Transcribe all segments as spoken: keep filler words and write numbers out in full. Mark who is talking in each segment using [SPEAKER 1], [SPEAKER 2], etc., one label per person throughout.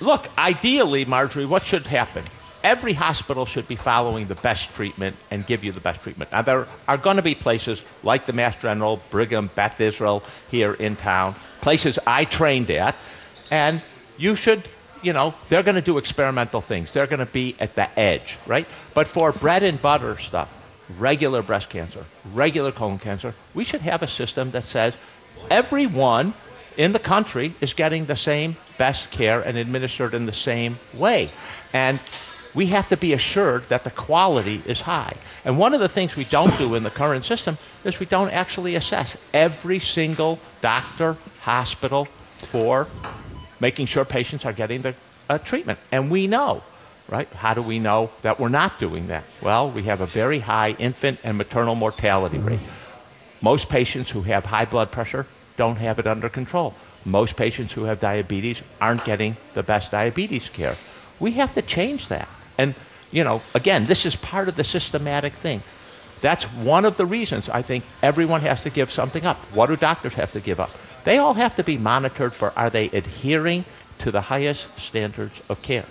[SPEAKER 1] look, ideally, Marjorie, what should happen? Every hospital should be following the best treatment and give you the best treatment. Now, there are going to be places like the Mass General, Brigham, Beth Israel here in town, places I trained at, and you should, you know, they're going to do experimental things. They're going to be at the edge, right? But for bread and butter stuff, regular breast cancer, regular colon cancer, we should have a system that says everyone in the country is getting the same best care and administered in the same way. And we have to be assured that the quality is high. And one of the things we don't do in the current system is we don't actually assess every single doctor, hospital for making sure patients are getting the uh, treatment. And we know, right? How do we know that we're not doing that? Well, we have a very high infant and maternal mortality rate. Most patients who have high blood pressure don't have it under control. Most patients who have diabetes aren't getting the best diabetes care. We have to change that. And, you know, again, this is part of the systematic thing. That's one of the reasons I think everyone has to give something up. What do doctors have to give up? They all have to be monitored for, are they adhering to the highest standards of care?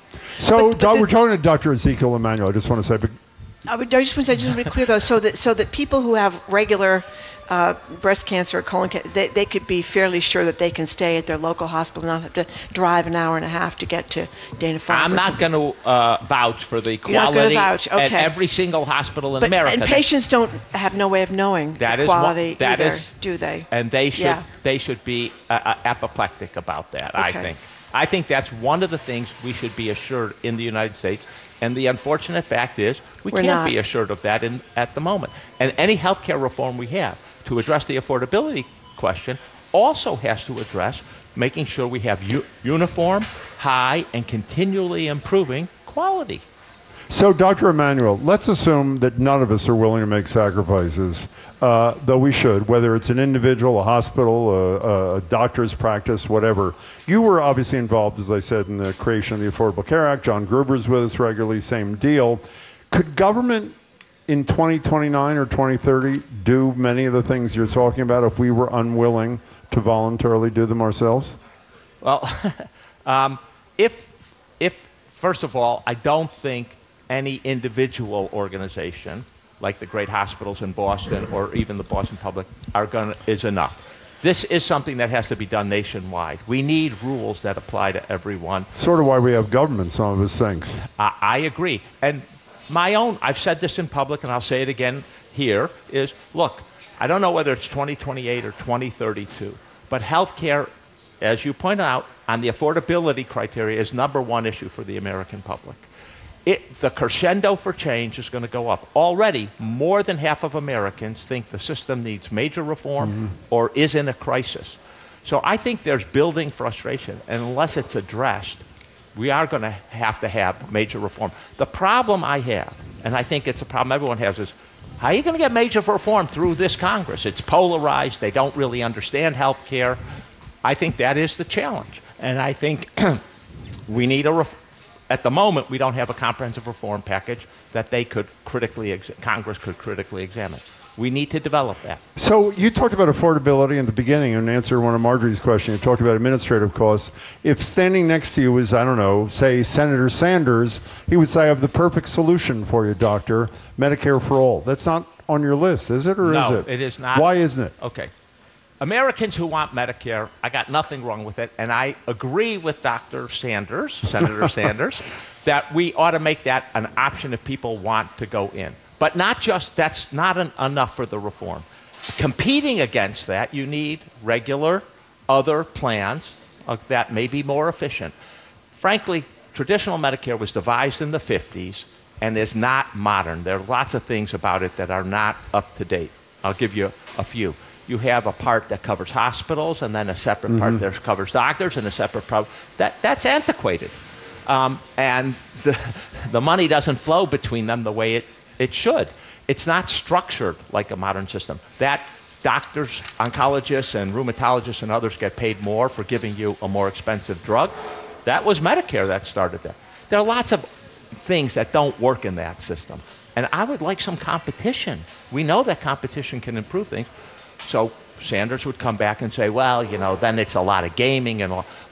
[SPEAKER 2] So,
[SPEAKER 3] But- but
[SPEAKER 2] we're
[SPEAKER 3] the-
[SPEAKER 2] talking to Doctor Ezekiel Emanuel. I just want to say, but
[SPEAKER 3] I would- I just want to say, just to be clear though, so that so that people who have regular uh, breast cancer or colon cancer, they, they could be fairly sure that they can stay at their local hospital, not have to drive an hour and a half to get to Dana-Farber.
[SPEAKER 1] I'm not going to uh, vouch for the
[SPEAKER 3] not gonna
[SPEAKER 1] quality
[SPEAKER 3] vouch,
[SPEAKER 1] at
[SPEAKER 3] okay.
[SPEAKER 1] every single hospital in
[SPEAKER 3] But,
[SPEAKER 1] America.
[SPEAKER 3] and
[SPEAKER 1] That-
[SPEAKER 3] patients don't have no way of knowing
[SPEAKER 1] That
[SPEAKER 3] the
[SPEAKER 1] is one-
[SPEAKER 3] quality
[SPEAKER 1] that
[SPEAKER 3] either,
[SPEAKER 1] is-
[SPEAKER 3] do they?
[SPEAKER 1] And they should
[SPEAKER 3] Yeah.
[SPEAKER 1] they should be uh, uh, apoplectic about that, I
[SPEAKER 3] Okay.
[SPEAKER 1] think. I think that's one of the things we should be assured in the United States. And the unfortunate fact is we
[SPEAKER 3] We're
[SPEAKER 1] can't
[SPEAKER 3] not.
[SPEAKER 1] be assured of that in, at the moment. And any healthcare reform we have to address the affordability question also has to address making sure we have u- uniform, high, and continually improving quality.
[SPEAKER 2] So, Doctor Emanuel, let's assume that none of us are willing to make sacrifices, uh, though we should, whether it's an individual, a hospital, a, a doctor's practice, whatever. You were obviously involved, as I said, in the creation of the Affordable Care Act. John Gruber's with us regularly, same deal. Could government in twenty twenty-nine or twenty thirty do many of the things you're talking about if we were unwilling to voluntarily do them ourselves?
[SPEAKER 1] Well, um, if, if, first of all, I don't think any individual organization, like the great hospitals in Boston or even the Boston Public, are gonna, is enough. This is something that has to be done nationwide. We need rules that apply to everyone.
[SPEAKER 2] Sort of why we have government, some of us thinks.
[SPEAKER 1] I, I agree. And my own, I've said this in public and I'll say it again here, is look, I don't know whether it's twenty twenty-eight or twenty thirty-two, but healthcare, as you point out, on the affordability criteria is number one issue for the American public. It, the crescendo for change is going to go up. Already, more than half of Americans think the system needs major reform mm-hmm. or is in a crisis. So I think there's building frustration, and unless it's addressed, we are going to have to have major reform. The problem I have, and I think it's a problem everyone has, is how are you going to get major reform through this Congress? It's polarized. They don't really understand health care. I think that is the challenge. And I think we need a reform. At the moment, we don't have a comprehensive reform package that they could critically, ex- Congress could critically examine. We need to develop that.
[SPEAKER 2] So you talked about affordability in the beginning in answer to one of Marjorie's questions. You talked about administrative costs. If standing next to you is, I don't know, say Senator Sanders, he would say, I have the perfect solution for you, doctor, Medicare for all. That's not on your list, is it, or
[SPEAKER 1] no,
[SPEAKER 2] is it?
[SPEAKER 1] it is not.
[SPEAKER 2] Why isn't it?
[SPEAKER 1] Okay. Americans who want Medicare, I got nothing wrong with it, and I agree with Doctor Sanders, Senator Sanders, that we ought to make that an option if people want to go in. But not just, that's not an, enough for the reform. Competing against that, you need regular other plans uh, that may be more efficient. Frankly, traditional Medicare was devised in the fifties and is not modern. There are lots of things about it that are not up to date. I'll give you a few. You have a part that covers hospitals and then a separate mm-hmm. part that covers doctors and a separate part. That, that's antiquated. Um, and the, the money doesn't flow between them the way it, it should. It's not structured like a modern system. That doctors, oncologists, and rheumatologists and others get paid more for giving you a more expensive drug. That was Medicare that started there. There are lots of things that don't work in that system. And I would like some competition. We know that competition can improve things. So Sanders would come back and say, well, you know, then it's a lot of gaming and all. Well,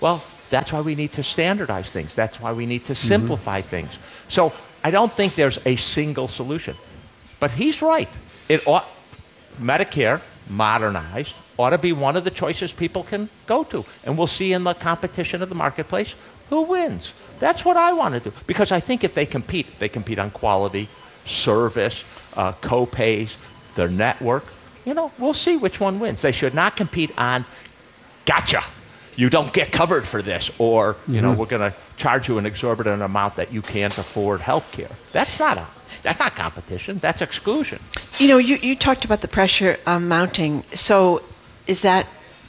[SPEAKER 1] That's why we need to standardize things. That's why we need to simplify mm-hmm. things. So I don't think there's a single solution. But he's right. It ought, Medicare, modernized, ought to be one of the choices people can go to. And we'll see in the competition of the marketplace who wins. That's what I want to do. Because I think if they compete, they compete on quality, service, uh, co-pays, their network. You know, we'll see which one wins. They should not compete on, gotcha, you don't get covered for this, or, you mm-hmm. know, we're going to charge you an exorbitant amount that you can't afford health care. That's not a, that's not competition. That's exclusion.
[SPEAKER 3] You know, you, you talked about the pressure um, mounting. So is that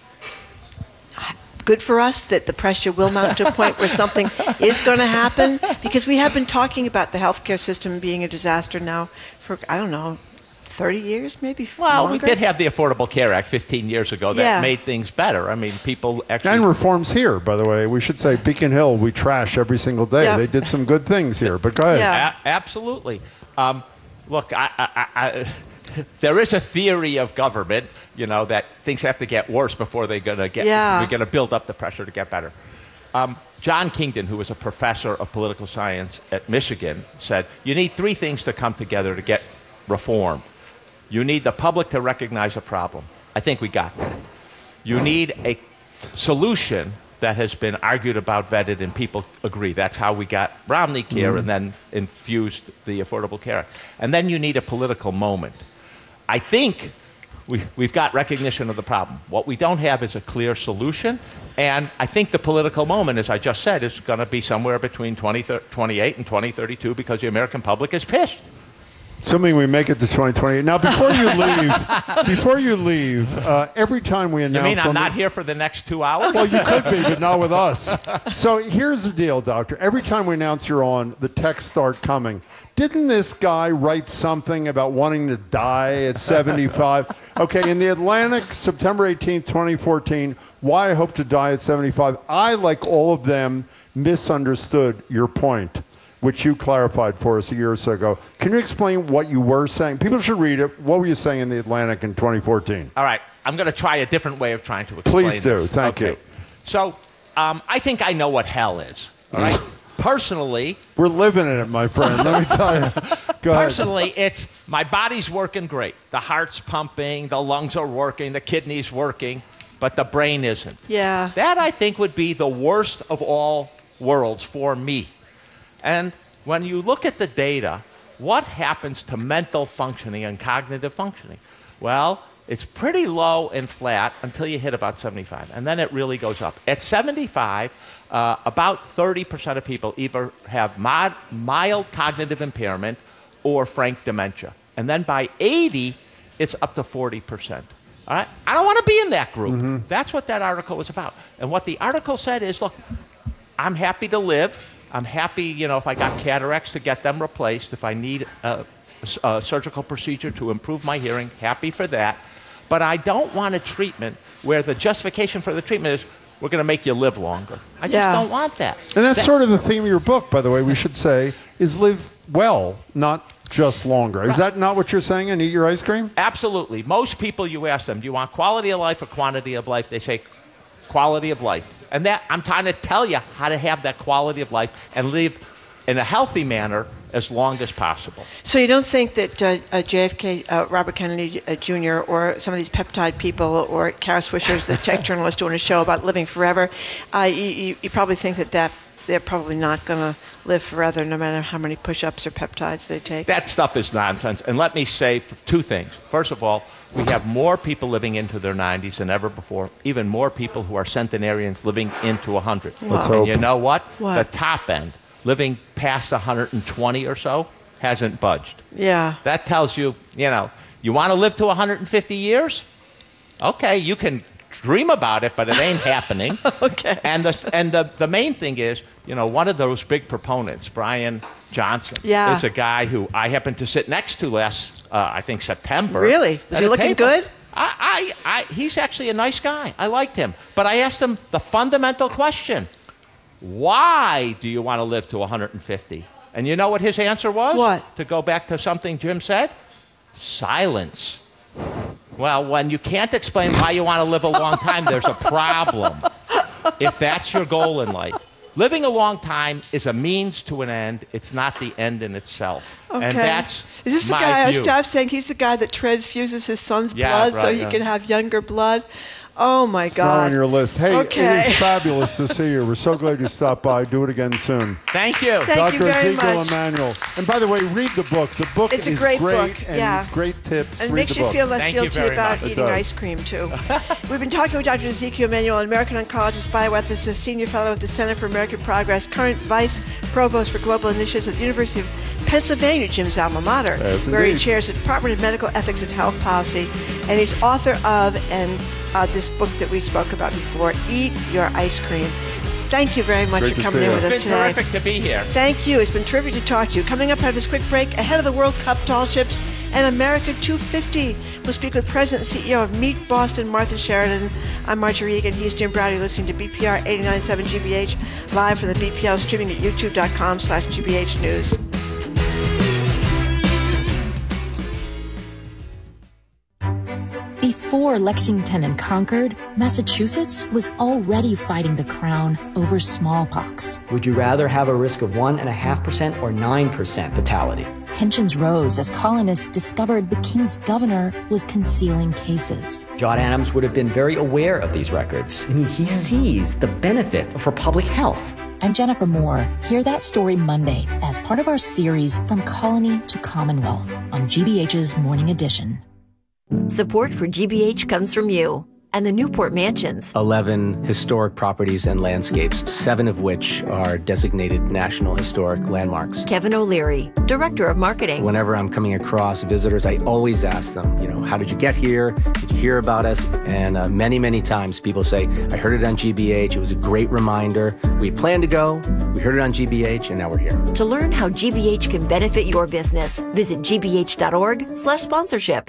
[SPEAKER 3] good for us, that the pressure will mount to a point where something is going to happen? Because we have been talking about the healthcare system being a disaster now for, I don't know, thirty years, maybe
[SPEAKER 1] Well,
[SPEAKER 3] longer?
[SPEAKER 1] we did have the Affordable Care Act fifteen years ago that
[SPEAKER 3] yeah.
[SPEAKER 1] made things better. I mean, people actually...
[SPEAKER 2] And reforms here, by the way. We should say Beacon Hill, we trash every single day.
[SPEAKER 3] Yep.
[SPEAKER 2] They did some good things here, but go ahead.
[SPEAKER 3] Yeah.
[SPEAKER 1] A- absolutely. Um, look, I, I, I, there is a theory of government, you know, that things have to get worse before they're going to get...
[SPEAKER 3] Yeah.
[SPEAKER 1] We're going to build up the pressure to get better. Um, John Kingdon, who was a professor of political science at Michigan, said, you need three things to come together to get reform. You need the public to recognize a problem. I think we got that. You need a solution that has been argued about, vetted, and people agree. That's how we got Romney Care mm-hmm. and then infused the Affordable Care Act. And then you need a political moment. I think we, we've got recognition of the problem. What we don't have is a clear solution. And I think the political moment, as I just said, is going to be somewhere between twenty twenty-eight and twenty thirty-two because the American public is pissed.
[SPEAKER 2] Assuming we make it to twenty twenty. Now, before you leave, before you leave, uh, every time we announce...
[SPEAKER 1] You mean I'm
[SPEAKER 2] something,
[SPEAKER 1] not here for the next two hours?
[SPEAKER 2] Well, you could be, but not with us. So here's the deal, Doctor. Every time we announce you're on, the texts start coming. Didn't this guy write something about wanting to die at seventy-five? Okay, in the Atlantic, September eighteenth, twenty fourteen, why I hope to die at seventy-five. I, like all of them, misunderstood your point, which you clarified for us a year or so ago. Can you explain what you were saying? People should read it. What were you saying in the Atlantic in twenty fourteen?
[SPEAKER 1] All right. I'm going to try a different way of trying to explain
[SPEAKER 2] Please do.
[SPEAKER 1] this.
[SPEAKER 2] Thank
[SPEAKER 1] okay.
[SPEAKER 2] you.
[SPEAKER 1] So um, I think I know what hell is. All right. Personally...
[SPEAKER 2] We're living in it, my friend. Let me tell you. Go ahead.
[SPEAKER 1] Personally, it's my body's working great. The heart's pumping, the lungs are working, the kidney's working, but the brain isn't.
[SPEAKER 3] Yeah.
[SPEAKER 1] That, I think, would be the worst of all worlds for me. And when you look at the data, what happens to mental functioning and cognitive functioning? Well, it's pretty low and flat until you hit about seventy-five, and then it really goes up. At seventy-five, uh, about thirty percent of people either have mod, mild cognitive impairment or frank dementia. And then by eighty, it's up to forty percent. All right? I don't want to be in that group. Mm-hmm. That's what that article was about. And what the article said is, look, I'm happy to live. I'm happy, you know, if I got cataracts to get them replaced, if I need a, a surgical procedure to improve my hearing, happy for that. But I don't want a treatment where the justification for the treatment is we're going to make you live longer. I just
[SPEAKER 3] yeah.
[SPEAKER 1] don't want that.
[SPEAKER 2] And that's
[SPEAKER 1] that,
[SPEAKER 2] sort of the theme of your book, by the way, we should say, is live well, not just longer. Right. Is that not what you're saying, and eat your ice cream?
[SPEAKER 1] Absolutely. Most people, you ask them, do you want quality of life or quantity of life? They say quality of life. And that I'm trying to tell you how to have that quality of life and live in a healthy manner as long as possible.
[SPEAKER 3] So you don't think that uh, uh, J F K, uh, Robert Kennedy uh, Junior, or some of these peptide people, or Kara Swisher's the tech journalist doing a show about living forever, uh, you, you, you probably think that, that they're probably not going to live forever no matter how many push-ups or peptides they take?
[SPEAKER 1] That stuff is nonsense. And let me say two things. First of all, we have more people living into their nineties than ever before, even more people who are centenarians living into one hundred.
[SPEAKER 2] Let's
[SPEAKER 1] And
[SPEAKER 2] hope.
[SPEAKER 1] you know what?
[SPEAKER 3] What?
[SPEAKER 1] The top end, living past one hundred twenty or so, hasn't budged.
[SPEAKER 3] Yeah.
[SPEAKER 1] That tells you, you know, you want to live to one hundred fifty years? Okay, you can dream about it, but it ain't happening.
[SPEAKER 3] Okay.
[SPEAKER 1] And the and the, the main thing is, you know, one of those big proponents, Brian Johnson,
[SPEAKER 3] Yeah.
[SPEAKER 1] is a guy who I happened to sit next to last, uh, I think, September.
[SPEAKER 3] Really? Is
[SPEAKER 1] at
[SPEAKER 3] he
[SPEAKER 1] a
[SPEAKER 3] looking
[SPEAKER 1] table.
[SPEAKER 3] good?
[SPEAKER 1] I, I, I, he's actually a nice guy. I liked him. But I asked him the fundamental question, why do you want to live to one hundred fifty? And you know what his answer was?
[SPEAKER 3] What?
[SPEAKER 1] To go back to something Jim said? Silence. Well, when you can't explain why you want to live a long time, there's a problem. if that's your goal in life. Living a long time is a means to an end. It's not the end in itself.
[SPEAKER 3] Okay.
[SPEAKER 1] And that's
[SPEAKER 3] Is this the
[SPEAKER 1] my
[SPEAKER 3] guy, our
[SPEAKER 1] view.
[SPEAKER 3] staff saying he's the guy that transfuses his son's
[SPEAKER 1] Yeah,
[SPEAKER 3] blood so
[SPEAKER 1] right,
[SPEAKER 3] he
[SPEAKER 1] yeah.
[SPEAKER 3] can have younger blood? Oh, my
[SPEAKER 2] It's
[SPEAKER 3] God.
[SPEAKER 2] not on your list. Hey,
[SPEAKER 3] Okay.
[SPEAKER 2] it is fabulous to see you. We're so glad you stopped by. Do it again soon.
[SPEAKER 1] Thank you.
[SPEAKER 3] Thank
[SPEAKER 2] Doctor
[SPEAKER 3] you very
[SPEAKER 2] Ezekiel
[SPEAKER 3] much.
[SPEAKER 2] Emanuel. And by the way, read the book. The book
[SPEAKER 3] It's a
[SPEAKER 2] is
[SPEAKER 3] great
[SPEAKER 2] great
[SPEAKER 3] book,
[SPEAKER 2] and
[SPEAKER 3] yeah.
[SPEAKER 2] great tips.
[SPEAKER 3] And
[SPEAKER 2] read
[SPEAKER 3] makes
[SPEAKER 2] the
[SPEAKER 3] you
[SPEAKER 2] book.
[SPEAKER 3] feel less
[SPEAKER 1] Thank you
[SPEAKER 3] guilty
[SPEAKER 1] very
[SPEAKER 3] about
[SPEAKER 1] much.
[SPEAKER 2] It
[SPEAKER 3] eating
[SPEAKER 2] does.
[SPEAKER 3] ice cream, too. We've been talking with Doctor Ezekiel Emanuel, an American oncologist, bioethicist, senior fellow at the Center for American Progress, current vice provost for global initiatives at the University of Pennsylvania, Jim's alma mater,
[SPEAKER 2] Yes,
[SPEAKER 3] where he
[SPEAKER 2] indeed.
[SPEAKER 3] chairs the Department of Medical Ethics and Health Policy, and he's author of and uh, this book that we spoke about before, Eat Your Ice Cream. Thank you very much
[SPEAKER 2] Great
[SPEAKER 3] for
[SPEAKER 2] to
[SPEAKER 3] coming
[SPEAKER 2] see
[SPEAKER 3] in
[SPEAKER 2] you.
[SPEAKER 3] with
[SPEAKER 1] It's
[SPEAKER 3] us
[SPEAKER 1] been
[SPEAKER 3] today.
[SPEAKER 1] terrific to be here.
[SPEAKER 3] Thank you. It's been terrific to talk to you. Coming up after this quick break, ahead of the World Cup tall ships and America two fifty, we'll speak with President and C E O of Meet Boston, Martha Sheridan. I'm Marjorie Egan. He's Jim Browdy, listening to B P R eighty-nine point seven G B H, live from the B P L, streaming at youtube.com slash GBH News.
[SPEAKER 4] Before Lexington and Concord, Massachusetts was already fighting the crown over smallpox.
[SPEAKER 5] Would you rather have a risk of one point five percent or nine percent fatality?
[SPEAKER 4] Tensions rose as colonists discovered the king's governor was concealing cases.
[SPEAKER 5] John Adams would have been very aware of these records. I mean, he sees the benefit for public health.
[SPEAKER 4] I'm Jennifer Moore. Hear that story Monday as part of our series From Colony to Commonwealth on G B H's Morning Edition.
[SPEAKER 6] Support for G B H comes from you and the Newport Mansions.
[SPEAKER 7] eleven historic properties and landscapes, seven of which are designated National Historic Landmarks.
[SPEAKER 6] Kevin O'Leary, Director of Marketing.
[SPEAKER 7] Whenever I'm coming across visitors, I always ask them, you know, how did you get here? Did you hear about us? And uh, many, many times people say, I heard it on G B H. It was a great reminder. We had planned to go. We heard it on G B H, and now we're here.
[SPEAKER 6] To learn how G B H can benefit your business, visit gbh.org slash sponsorship.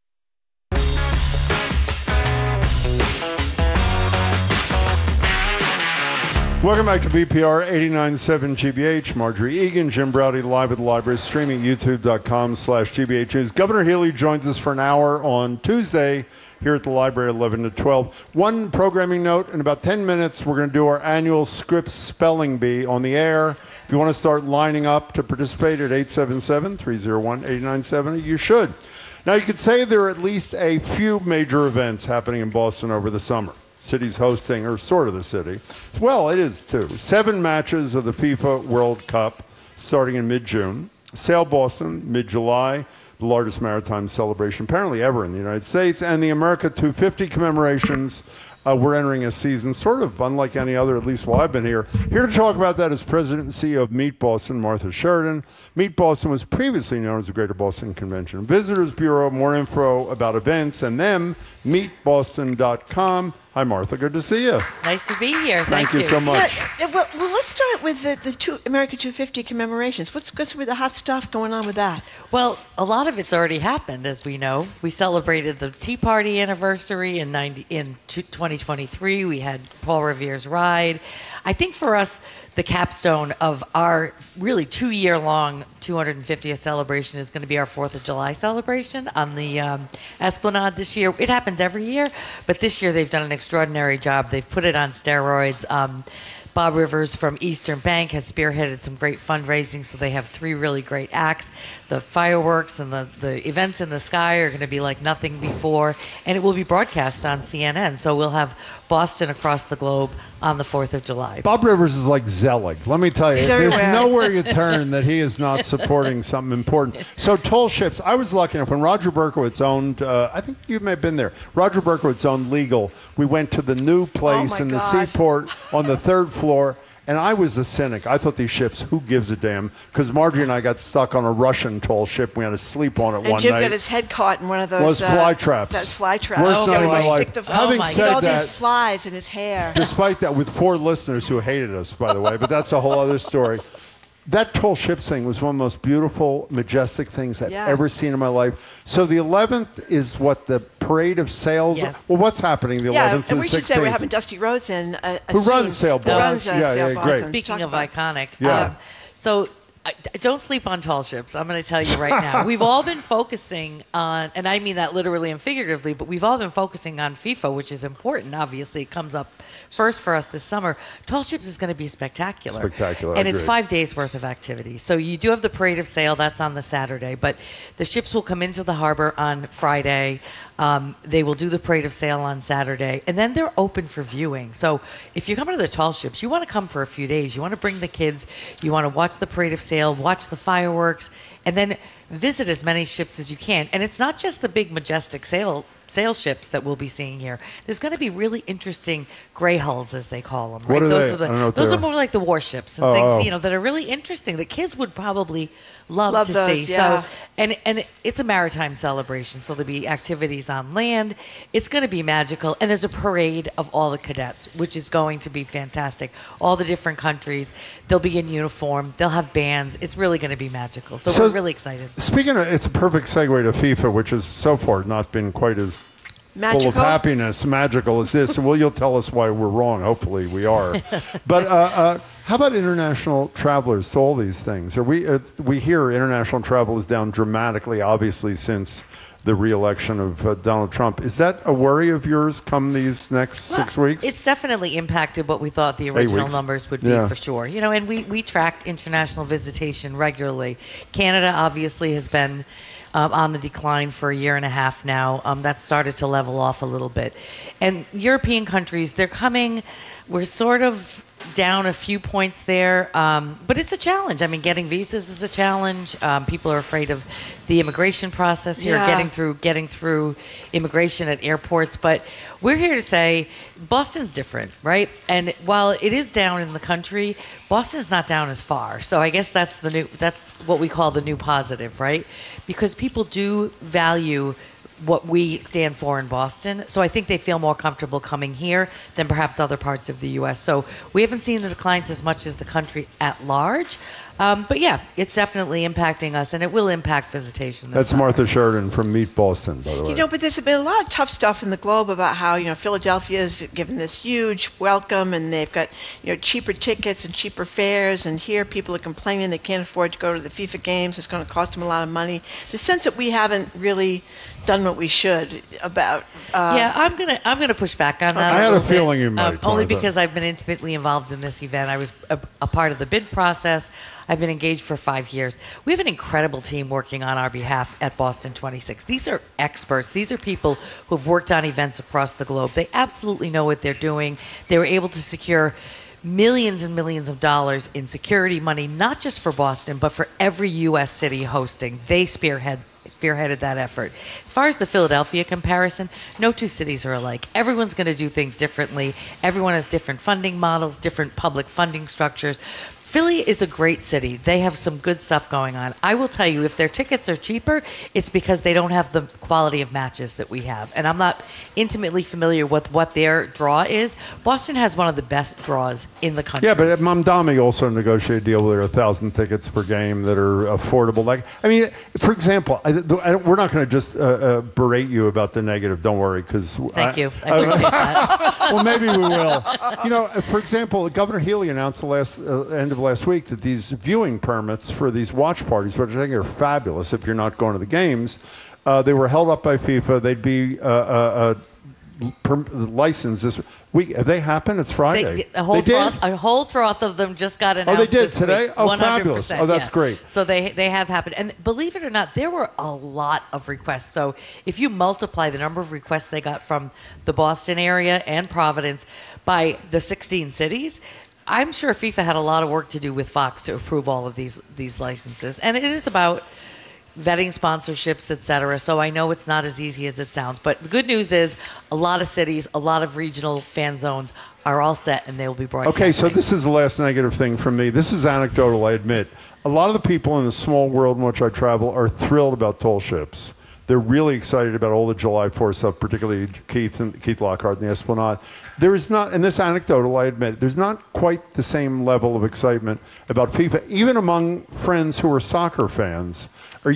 [SPEAKER 2] Welcome back to B P R eighty-nine point seven G B H. Marjorie Egan, Jim Browdy, live at the library, streaming youtube.com slash GBH News. Governor Healy joins us for an hour on Tuesday here at the library, eleven to twelve. One programming note, in about ten minutes, we're going to do our annual Scripps Spelling Bee on the air. If you want to start lining up to participate at eight seven seven, three oh one, eight nine seven zero, you should. Now, you could say there are at least a few major events happening in Boston over the summer. City's hosting, or sort of the city. Well, it is too. Seven matches of the FIFA World Cup starting in mid-June. Sail Boston, mid-July, the largest maritime celebration apparently ever in the United States. And the America two fifty commemorations. Uh, we're entering a season sort of unlike any other, at least while I've been here. Here to talk about that is President and C E O of Meet Boston, Martha Sheridan. Meet Boston was previously known as the Greater Boston Convention and Visitors Bureau. More info about events and them, meet boston dot com. Hi, Martha. Good to see you.
[SPEAKER 8] Nice to be here.
[SPEAKER 2] Thank,
[SPEAKER 8] Thank,
[SPEAKER 2] you so much.
[SPEAKER 3] Yeah, well, well, let's start with the, the two America two fifty commemorations. What's, what's with the hot stuff going on with that?
[SPEAKER 8] Well, a lot of it's already happened, as we know. We celebrated the Tea Party anniversary in ninety in twenty twenty-three. We had Paul Revere's Ride. I think for us, the capstone of our really two-year-long two hundred fiftieth celebration is going to be our fourth of July celebration on the um, Esplanade this year. It happens every year, but this year they've done an extraordinary job. They've put it on steroids. Um, Bob Rivers from Eastern Bank has spearheaded some great fundraising, so they have three really great acts. The fireworks and the, the events in the sky are going to be like nothing before, and it will be broadcast on C N N, so we'll have Boston across the globe on the fourth of July.
[SPEAKER 2] Bob Rivers is like Zelig. Let me tell you,
[SPEAKER 3] He's
[SPEAKER 2] there's
[SPEAKER 3] everywhere.
[SPEAKER 2] nowhere you turn that he is not supporting something important. So tall ships, I was lucky enough when Roger Berkowitz owned, uh, I think you may have been there, Roger Berkowitz owned Legal. We went to the new place
[SPEAKER 3] Oh, my
[SPEAKER 2] in the
[SPEAKER 3] God.
[SPEAKER 2] seaport on the third floor. And I was a cynic. I thought these ships, who gives a damn? Because Marjorie and I got stuck on a Russian tall ship. We had to sleep on it
[SPEAKER 3] And
[SPEAKER 2] one
[SPEAKER 3] Jim
[SPEAKER 2] night.
[SPEAKER 3] got his head caught in one of those
[SPEAKER 2] Was
[SPEAKER 3] uh,
[SPEAKER 2] fly traps.
[SPEAKER 3] That's fly traps.
[SPEAKER 2] Worst
[SPEAKER 8] Oh,
[SPEAKER 2] night of
[SPEAKER 8] boy.
[SPEAKER 2] my life.
[SPEAKER 3] Stick the,
[SPEAKER 2] Having
[SPEAKER 8] Oh, my
[SPEAKER 2] said
[SPEAKER 3] all
[SPEAKER 2] that,
[SPEAKER 3] these flies in his hair.
[SPEAKER 2] despite that, with four listeners who hated us, by the way, but that's a whole other story. That tall ships thing was one of the most beautiful, majestic things I've
[SPEAKER 3] Yeah.
[SPEAKER 2] ever seen in my life. So the eleventh is what, the parade of sails?
[SPEAKER 8] Yes.
[SPEAKER 2] Well, what's happening the
[SPEAKER 3] Yeah,
[SPEAKER 2] eleventh to
[SPEAKER 3] and
[SPEAKER 2] the
[SPEAKER 3] we should say
[SPEAKER 2] sixteenth?
[SPEAKER 3] we're having Dusty Rhodes in. Uh,
[SPEAKER 2] Who
[SPEAKER 3] soon.
[SPEAKER 2] runs Sail
[SPEAKER 3] Who
[SPEAKER 2] Boston.
[SPEAKER 3] runs, uh,
[SPEAKER 2] Yeah,
[SPEAKER 3] Sail
[SPEAKER 2] yeah,
[SPEAKER 3] Boston.
[SPEAKER 2] great.
[SPEAKER 8] Speaking
[SPEAKER 3] Talk
[SPEAKER 8] of
[SPEAKER 3] about-
[SPEAKER 8] iconic,
[SPEAKER 2] Yeah.
[SPEAKER 8] um, so I, don't sleep on tall ships. I'm going to tell you right now. We've all been focusing on, and I mean that literally and figuratively, but we've all been focusing on FIFA, which is important. Obviously, it comes up first for us this summer. Tall ships is going to be spectacular.
[SPEAKER 2] Spectacular.
[SPEAKER 8] And it's
[SPEAKER 2] agreed.
[SPEAKER 8] five days worth of activities. So you do have the parade of sail. That's on the Saturday. But the ships will come into the harbor on Friday. Um, they will do the parade of sail on Saturday, and then they're open for viewing. So if you're coming to the tall ships, you want to come for a few days. You want to bring the kids. You want to watch the parade of sail, watch the fireworks, and then visit as many ships as you can. And it's not just the big, majestic sail sail ships that we'll be seeing here. There's going to be really interesting gray hulls, as they call them. Right?
[SPEAKER 2] What are
[SPEAKER 8] those
[SPEAKER 2] they?
[SPEAKER 8] are the,
[SPEAKER 2] I don't know what
[SPEAKER 8] those
[SPEAKER 2] they
[SPEAKER 8] are
[SPEAKER 2] are.
[SPEAKER 8] more like the warships and
[SPEAKER 2] Oh,
[SPEAKER 8] things,
[SPEAKER 2] oh.
[SPEAKER 8] you know, that are really interesting. The kids would probably love,
[SPEAKER 3] Love
[SPEAKER 8] to
[SPEAKER 3] those,
[SPEAKER 8] see.
[SPEAKER 3] yeah.
[SPEAKER 8] So, and and it's a maritime celebration, so there'll be activities on land. It's going to be magical, and there's a parade of all the cadets, which is going to be fantastic. All the different countries, they'll be in uniform. They'll have bands. It's really going to be magical. So,
[SPEAKER 2] So-
[SPEAKER 8] we're really excited.
[SPEAKER 2] Speaking of, it's a perfect segue to FIFA, which has so far not been quite as
[SPEAKER 3] Magical.
[SPEAKER 2] full of happiness, magical as this. Well, you'll tell us why we're wrong. Hopefully, we are. But uh, uh, how about international travelers to all these things? Are we uh, we hear international travel is down dramatically, obviously, since the re-election of uh, Donald Trump. Is that a worry of yours come these next six
[SPEAKER 8] Well,
[SPEAKER 2] weeks?
[SPEAKER 8] It's definitely impacted what we thought the original
[SPEAKER 2] weeks.
[SPEAKER 8] numbers would be
[SPEAKER 2] Yeah.
[SPEAKER 8] for sure. You know, and we, we track international visitation regularly. Canada obviously has been um, on the decline for a year and a half now. Um, that started to level off a little bit. And European countries, they're coming, we're sort of down a few points there, um, but it's a challenge. I mean, getting visas is a challenge. Um, people are afraid of the immigration process here,
[SPEAKER 3] Yeah.
[SPEAKER 8] getting through getting through immigration at airports. But we're here to say Boston's different, right? And while it is down in the country, Boston's not down as far. So I guess that's the new that's what we call the new positive, right? Because people do value what we stand for in Boston. So I think they feel more comfortable coming here than perhaps other parts of the U S. So we haven't seen the declines as much as the country at large. Um, but yeah, it's definitely impacting us, and it will impact visitation this
[SPEAKER 2] That's
[SPEAKER 8] summer.
[SPEAKER 2] Martha Sheridan from Meet Boston, by the way.
[SPEAKER 3] You know, but there's been a lot of tough stuff in the globe about how, you know, Philadelphia is given this huge welcome, and they've got, you know, cheaper tickets and cheaper fares, and here people are complaining they can't afford to go to the FIFA games. It's going to cost them a lot of money. The sense that we haven't really done what we should about. Uh,
[SPEAKER 8] Yeah, I'm gonna I'm gonna push back on that.
[SPEAKER 2] I
[SPEAKER 8] a
[SPEAKER 2] had a
[SPEAKER 8] little bit,
[SPEAKER 2] feeling you might,
[SPEAKER 8] um, only
[SPEAKER 2] Martha.
[SPEAKER 8] because I've been intimately involved in this event. I was a, a part of the bid process. I've been engaged for five years. We have an incredible team working on our behalf at Boston twenty-six. These are experts. These are people who've worked on events across the globe. They absolutely know what they're doing. They were able to secure millions and millions of dollars in security money, not just for Boston, but for every U S city hosting. They spearhead spearheaded that effort. As far as the Philadelphia comparison, no two cities are alike. Everyone's going to do things differently. Everyone has different funding models, different public funding structures. Philly is a great city. They have some good stuff going on. I will tell you, if their tickets are cheaper, it's because they don't have the quality of matches that we have. And I'm not intimately familiar with what their draw is. Boston has one of the best draws in the country.
[SPEAKER 2] Yeah, but Mamdani also negotiated a deal where there are a thousand tickets per game that are affordable. Like, I mean, for example, I, I, we're not going to just uh, uh, berate you about the negative. Don't worry, because
[SPEAKER 8] Thank you. I appreciate that.
[SPEAKER 2] well, maybe we will. You know, for example, Governor Healy announced the last uh, end of last week that these viewing permits for these watch parties, which I think are fabulous if you're not going to the games, uh, they were held up by FIFA. They'd be uh, uh, uh, per- licensed this week. Have they happened? It's Friday.
[SPEAKER 8] They, a, whole
[SPEAKER 2] they did?
[SPEAKER 8] trough, a whole trough of them just got announced.
[SPEAKER 2] Oh, they did
[SPEAKER 8] this
[SPEAKER 2] today?
[SPEAKER 8] week.
[SPEAKER 2] Oh,
[SPEAKER 8] one hundred
[SPEAKER 2] fabulous.
[SPEAKER 8] percent,
[SPEAKER 2] Oh, that's
[SPEAKER 8] yeah.
[SPEAKER 2] great.
[SPEAKER 8] So they they have happened, and believe it or not, there were a lot of requests. So if you multiply the number of requests they got from the Boston area and Providence by the sixteen cities, I'm sure FIFA had a lot of work to do with Fox to approve all of these these licenses, and it is about vetting sponsorships, et cetera. So I know it's not as easy as it sounds, but the good news is a lot of cities, a lot of regional fan zones are all set, and they will be broadcasting.
[SPEAKER 2] Okay, so this is the last negative thing from me. This is anecdotal, I admit. A lot of the people in the small world in which I travel are thrilled about tall ships. They're really excited about all the July fourth stuff, particularly Keith and Keith Lockhart and the Esplanade. There is not, and this anecdotal, I admit, there's not quite the same level of excitement about FIFA, even among friends who are soccer fans. Are you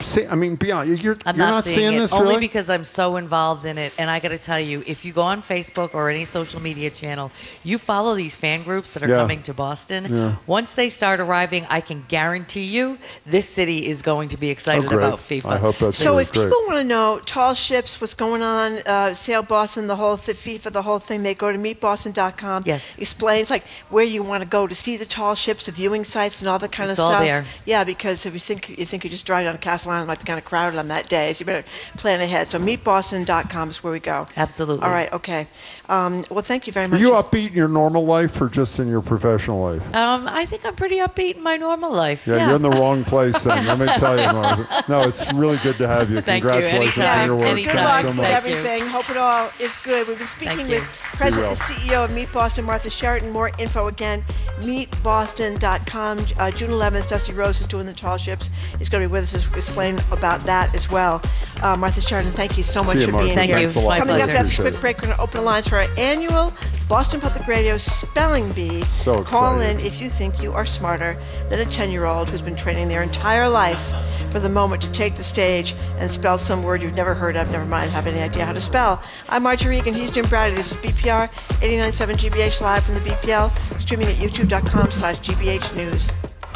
[SPEAKER 2] see, I mean, beyond you're
[SPEAKER 8] I'm
[SPEAKER 2] you're
[SPEAKER 8] not,
[SPEAKER 2] not
[SPEAKER 8] seeing,
[SPEAKER 2] seeing
[SPEAKER 8] it
[SPEAKER 2] this
[SPEAKER 8] only
[SPEAKER 2] really?
[SPEAKER 8] because I'm so involved in it. And I got to tell you, if you go on Facebook or any social media channel, you follow these fan groups that are
[SPEAKER 2] Yeah.
[SPEAKER 8] coming to Boston.
[SPEAKER 2] Yeah.
[SPEAKER 8] Once they start arriving, I can guarantee you this city is going to be excited
[SPEAKER 2] Oh, great.
[SPEAKER 8] about FIFA.
[SPEAKER 2] I hope that's
[SPEAKER 3] So
[SPEAKER 2] really
[SPEAKER 3] if
[SPEAKER 2] great.
[SPEAKER 3] people want to know tall ships, what's going on, uh, Sail Boston, the whole th- FIFA, the whole thing, they go to meet boston dot com.
[SPEAKER 8] Yes.
[SPEAKER 3] Explains like where you want to go to see the tall ships, the viewing sites, and all that kind
[SPEAKER 8] It's
[SPEAKER 3] of
[SPEAKER 8] all
[SPEAKER 3] stuff.
[SPEAKER 8] there.
[SPEAKER 3] Yeah, because if you think you think you just drive down Castle Island, it might be kind of crowded on that day, so you better plan ahead. So meet boston dot com is where we go.
[SPEAKER 8] Absolutely.
[SPEAKER 3] All right. Okay. Um, well, thank you very
[SPEAKER 2] Are
[SPEAKER 3] much.
[SPEAKER 2] you upbeat in your normal life or just in your professional life?
[SPEAKER 8] Um, I think I'm pretty upbeat in my normal life.
[SPEAKER 2] Yeah,
[SPEAKER 8] Yeah,
[SPEAKER 2] you're in the wrong place then. Let me tell you, Margaret. No, it's really good to have you.
[SPEAKER 8] Thank you.
[SPEAKER 2] Congratulations
[SPEAKER 8] Anytime.
[SPEAKER 2] on your work.
[SPEAKER 8] Anytime.
[SPEAKER 3] Good
[SPEAKER 2] Thanks
[SPEAKER 3] luck
[SPEAKER 2] so
[SPEAKER 3] with
[SPEAKER 2] much.
[SPEAKER 8] Thank you.
[SPEAKER 3] everything. Hope it all is good. We've been speaking
[SPEAKER 8] Thank
[SPEAKER 3] with
[SPEAKER 8] you.
[SPEAKER 3] President
[SPEAKER 2] well.
[SPEAKER 3] and C E O of Meet Boston, Martha Sheraton. More info again, meet boston dot com. Uh, June eleventh, Dusty Rose is doing the tall ships. He's going to be with us to explain about that as well. Uh, Martha Sheraton, thank you so much
[SPEAKER 2] See you,
[SPEAKER 3] for
[SPEAKER 2] Martha.
[SPEAKER 3] being
[SPEAKER 8] Thank
[SPEAKER 3] here.
[SPEAKER 8] you. It's my
[SPEAKER 3] Coming up
[SPEAKER 8] pleasure.
[SPEAKER 3] after this
[SPEAKER 2] Appreciate
[SPEAKER 3] quick
[SPEAKER 2] it.
[SPEAKER 3] break, we're going to open the lines for our annual Boston Public Radio Spelling Bee.
[SPEAKER 2] So
[SPEAKER 3] Call
[SPEAKER 2] excited.
[SPEAKER 3] in if you think you are smarter than a ten-year-old who's been training their entire life for the moment to take the stage and spell some word you've never heard of, never mind have any idea how to spell. I'm Marjorie Egan. He's Jim Brady. This is B P R eighty-nine point seven G B H live from the B P L, streaming at youtube dot com slash G B H news.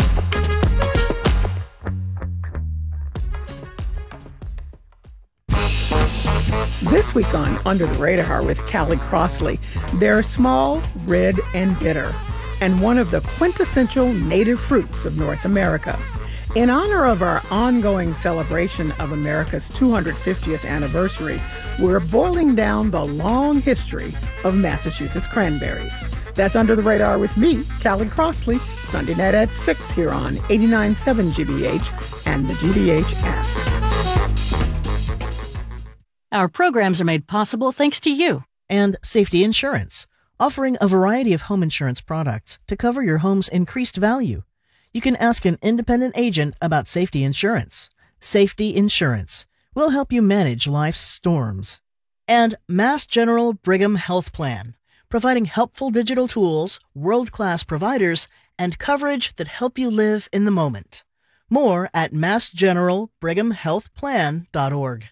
[SPEAKER 9] This week on Under the Radar with Callie Crossley, they're small, red, and bitter, and one of the quintessential native fruits of North America. In honor of our ongoing celebration of America's two hundred fiftieth anniversary, we're boiling down the long history of Massachusetts cranberries. That's Under the Radar with me, Callie Crossley, Sunday night at six here on eighty-nine point seven G B H and the G B H app.
[SPEAKER 10] Our programs are made possible thanks to you and Safety Insurance, offering a variety of home insurance products to cover your home's increased value. You can ask an independent agent about Safety Insurance. Safety Insurance will help you manage life's storms. And Mass General Brigham Health Plan, providing helpful digital tools, world-class providers, and coverage that help you live in the moment. More at mass general brigham health plan dot org.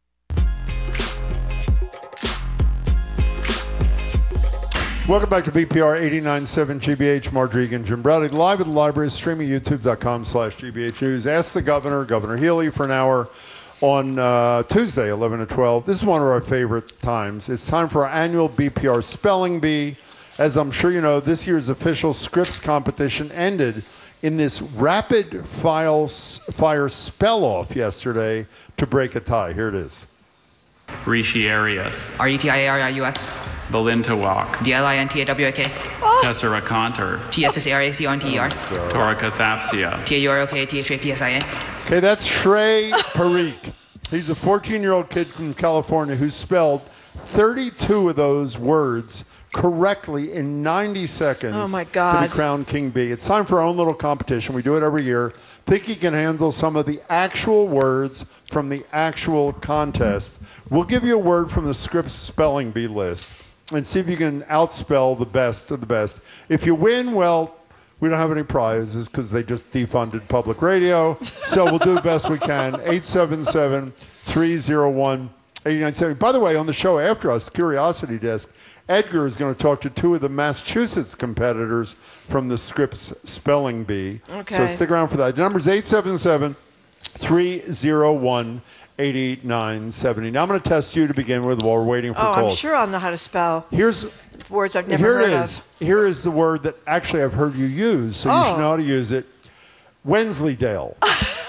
[SPEAKER 2] Welcome back to B P R eighty-nine point seven G B H. Mark Regan, Jim Browdy, live at the library, streaming youtube dot com slash G B H News. Ask the governor, Governor Healy, for an hour on uh, Tuesday, eleven to twelve. This is one of our favorite times. It's time for our annual B P R Spelling Bee. As I'm sure you know, this year's official Scripps competition ended in this rapid file, fire spell-off yesterday to break a tie. Here it is.
[SPEAKER 11] Rishi Arias.
[SPEAKER 12] R E T I A R I U S.
[SPEAKER 11] Belinda Walk.
[SPEAKER 12] D L I N T A W A K.
[SPEAKER 11] Tessera Conter.
[SPEAKER 12] T S S A R A C O N T E R.
[SPEAKER 11] Torika Thapsia.
[SPEAKER 12] T A U R O K A T H A P S I A.
[SPEAKER 2] Okay, that's Trey Parikh. He's a fourteen-year-old kid from California who spelled thirty-two of those words correctly in ninety seconds.
[SPEAKER 3] Oh, my
[SPEAKER 2] To
[SPEAKER 3] God.
[SPEAKER 2] be crowned King Bee. It's time for our own little competition. We do it every year. Think he can handle some of the actual words from the actual contest. We'll give you a word from the Scripps Spelling Bee list and see if you can outspell the best of the best. If you win, well, we don't have any prizes because they just defunded public radio. So we'll do the best we can. eight seven seven, three oh one, eight nine seven. By the way, on the show after us, Curiosity Desk, Edgar is going to talk to two of the Massachusetts competitors from the Scripps Spelling Bee.
[SPEAKER 3] Okay.
[SPEAKER 2] So stick around for that. The number is eight seven seven, three oh one, eight nine seven oh. Now I'm going to test you to begin with while we're waiting for
[SPEAKER 3] Oh,
[SPEAKER 2] calls.
[SPEAKER 3] I'm sure I'll know how to spell
[SPEAKER 2] Here's
[SPEAKER 3] words I've never
[SPEAKER 2] Here
[SPEAKER 3] heard
[SPEAKER 2] it is.
[SPEAKER 3] of.
[SPEAKER 2] Here is the word that actually I've heard you use, so you
[SPEAKER 3] Oh.
[SPEAKER 2] should know how to use it. Wensleydale.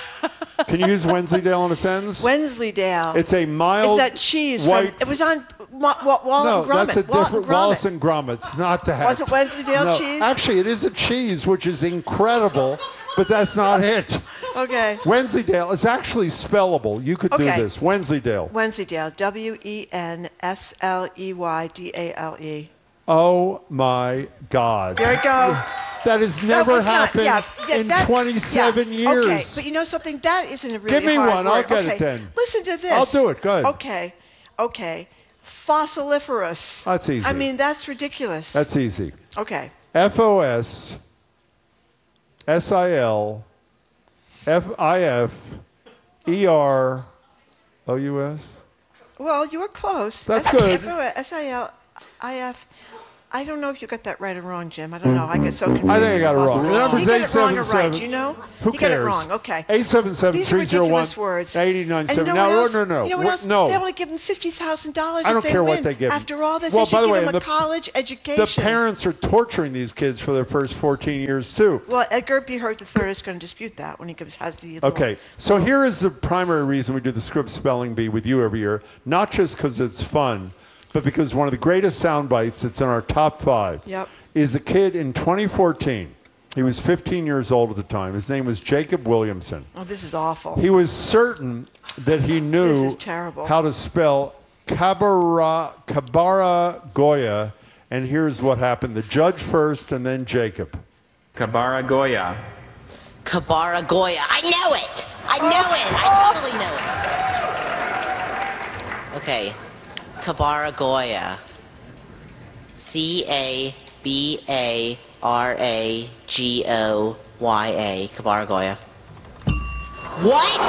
[SPEAKER 2] Can you use Wensleydale in a sentence?
[SPEAKER 3] Wensleydale.
[SPEAKER 2] It's a mild
[SPEAKER 3] Is that cheese
[SPEAKER 2] white.
[SPEAKER 3] from? It was on Wa- Wa- Wall
[SPEAKER 2] no,
[SPEAKER 3] and Gromit.
[SPEAKER 2] that's a
[SPEAKER 3] Wall and
[SPEAKER 2] different
[SPEAKER 3] Gromit.
[SPEAKER 2] Wallace and Gromit. It's not that.
[SPEAKER 3] Was it Wensleydale
[SPEAKER 2] no,
[SPEAKER 3] cheese?
[SPEAKER 2] Actually, it is a cheese, which is incredible, but that's not it.
[SPEAKER 3] Okay.
[SPEAKER 2] Wensleydale is actually spellable. You could
[SPEAKER 3] Okay.
[SPEAKER 2] do this. Wensleydale.
[SPEAKER 3] Wensleydale. W E N S L E Y D A L E.
[SPEAKER 2] Oh my God.
[SPEAKER 3] There we go.
[SPEAKER 2] That has
[SPEAKER 3] No,
[SPEAKER 2] never
[SPEAKER 3] it's not.
[SPEAKER 2] happened
[SPEAKER 3] Yeah, yeah,
[SPEAKER 2] in
[SPEAKER 3] that-
[SPEAKER 2] twenty-seven
[SPEAKER 3] yeah.
[SPEAKER 2] years.
[SPEAKER 3] Okay, but you know something? That isn't a really
[SPEAKER 2] Give me
[SPEAKER 3] hard
[SPEAKER 2] one. I'll
[SPEAKER 3] word.
[SPEAKER 2] get it
[SPEAKER 3] Okay,
[SPEAKER 2] then.
[SPEAKER 3] Listen to this.
[SPEAKER 2] I'll do it. Go ahead.
[SPEAKER 3] Okay. Okay. Fossiliferous.
[SPEAKER 2] That's easy.
[SPEAKER 3] I mean, that's ridiculous.
[SPEAKER 2] That's easy.
[SPEAKER 3] Okay.
[SPEAKER 2] F O S S I L F I F E R O U S?
[SPEAKER 3] Well, you were close.
[SPEAKER 2] That's
[SPEAKER 3] S-
[SPEAKER 2] good.
[SPEAKER 3] S I L I F. I don't know if you got that right or wrong, Jim. I don't know. I get so confused.
[SPEAKER 2] I think I got it wrong. The
[SPEAKER 3] He
[SPEAKER 2] number's
[SPEAKER 3] got it wrong or right?
[SPEAKER 2] eight seven seven.
[SPEAKER 3] Do you know?
[SPEAKER 2] Who
[SPEAKER 3] he
[SPEAKER 2] cares?
[SPEAKER 3] got it wrong. Okay.
[SPEAKER 2] eight seven seven,
[SPEAKER 3] These are
[SPEAKER 2] three zero one,
[SPEAKER 3] ridiculous words.
[SPEAKER 2] eight nine
[SPEAKER 3] And
[SPEAKER 2] seven.
[SPEAKER 3] you know what
[SPEAKER 2] No,
[SPEAKER 3] else?
[SPEAKER 2] no, no.
[SPEAKER 3] You know what
[SPEAKER 2] What-
[SPEAKER 3] else?
[SPEAKER 2] no.
[SPEAKER 3] They only give them fifty thousand dollars
[SPEAKER 2] I don't
[SPEAKER 3] if they
[SPEAKER 2] care
[SPEAKER 3] win.
[SPEAKER 2] what they give 'em.
[SPEAKER 3] After all this,
[SPEAKER 2] Well,
[SPEAKER 3] they
[SPEAKER 2] by
[SPEAKER 3] should
[SPEAKER 2] the
[SPEAKER 3] give
[SPEAKER 2] way,
[SPEAKER 3] them a
[SPEAKER 2] the-
[SPEAKER 3] college education.
[SPEAKER 2] The parents are torturing these kids for their first fourteen years, too.
[SPEAKER 3] Well, Edgar B. Hurt the third is going to dispute that when he gives, has the. little-
[SPEAKER 2] Okay, so here is the primary reason we do the Scripps Spelling Bee with you every year. Not just because it's fun, but because one of the greatest sound bites that's in our top five
[SPEAKER 3] Yep.
[SPEAKER 2] is a kid in twenty fourteen. He was fifteen years old at the time. His name was Jacob Williamson.
[SPEAKER 3] Oh, this is awful.
[SPEAKER 2] He was certain that he knew
[SPEAKER 3] This is terrible.
[SPEAKER 2] how to spell Kabara, Kabara Goya, and here's what happened. The judge first and then Jacob.
[SPEAKER 11] Kabara Goya.
[SPEAKER 13] Kabara Goya. I know it. I know it. I totally know it. Okay. Kabara Goya. C A B A R A G O Y A. Kabara Goya. What?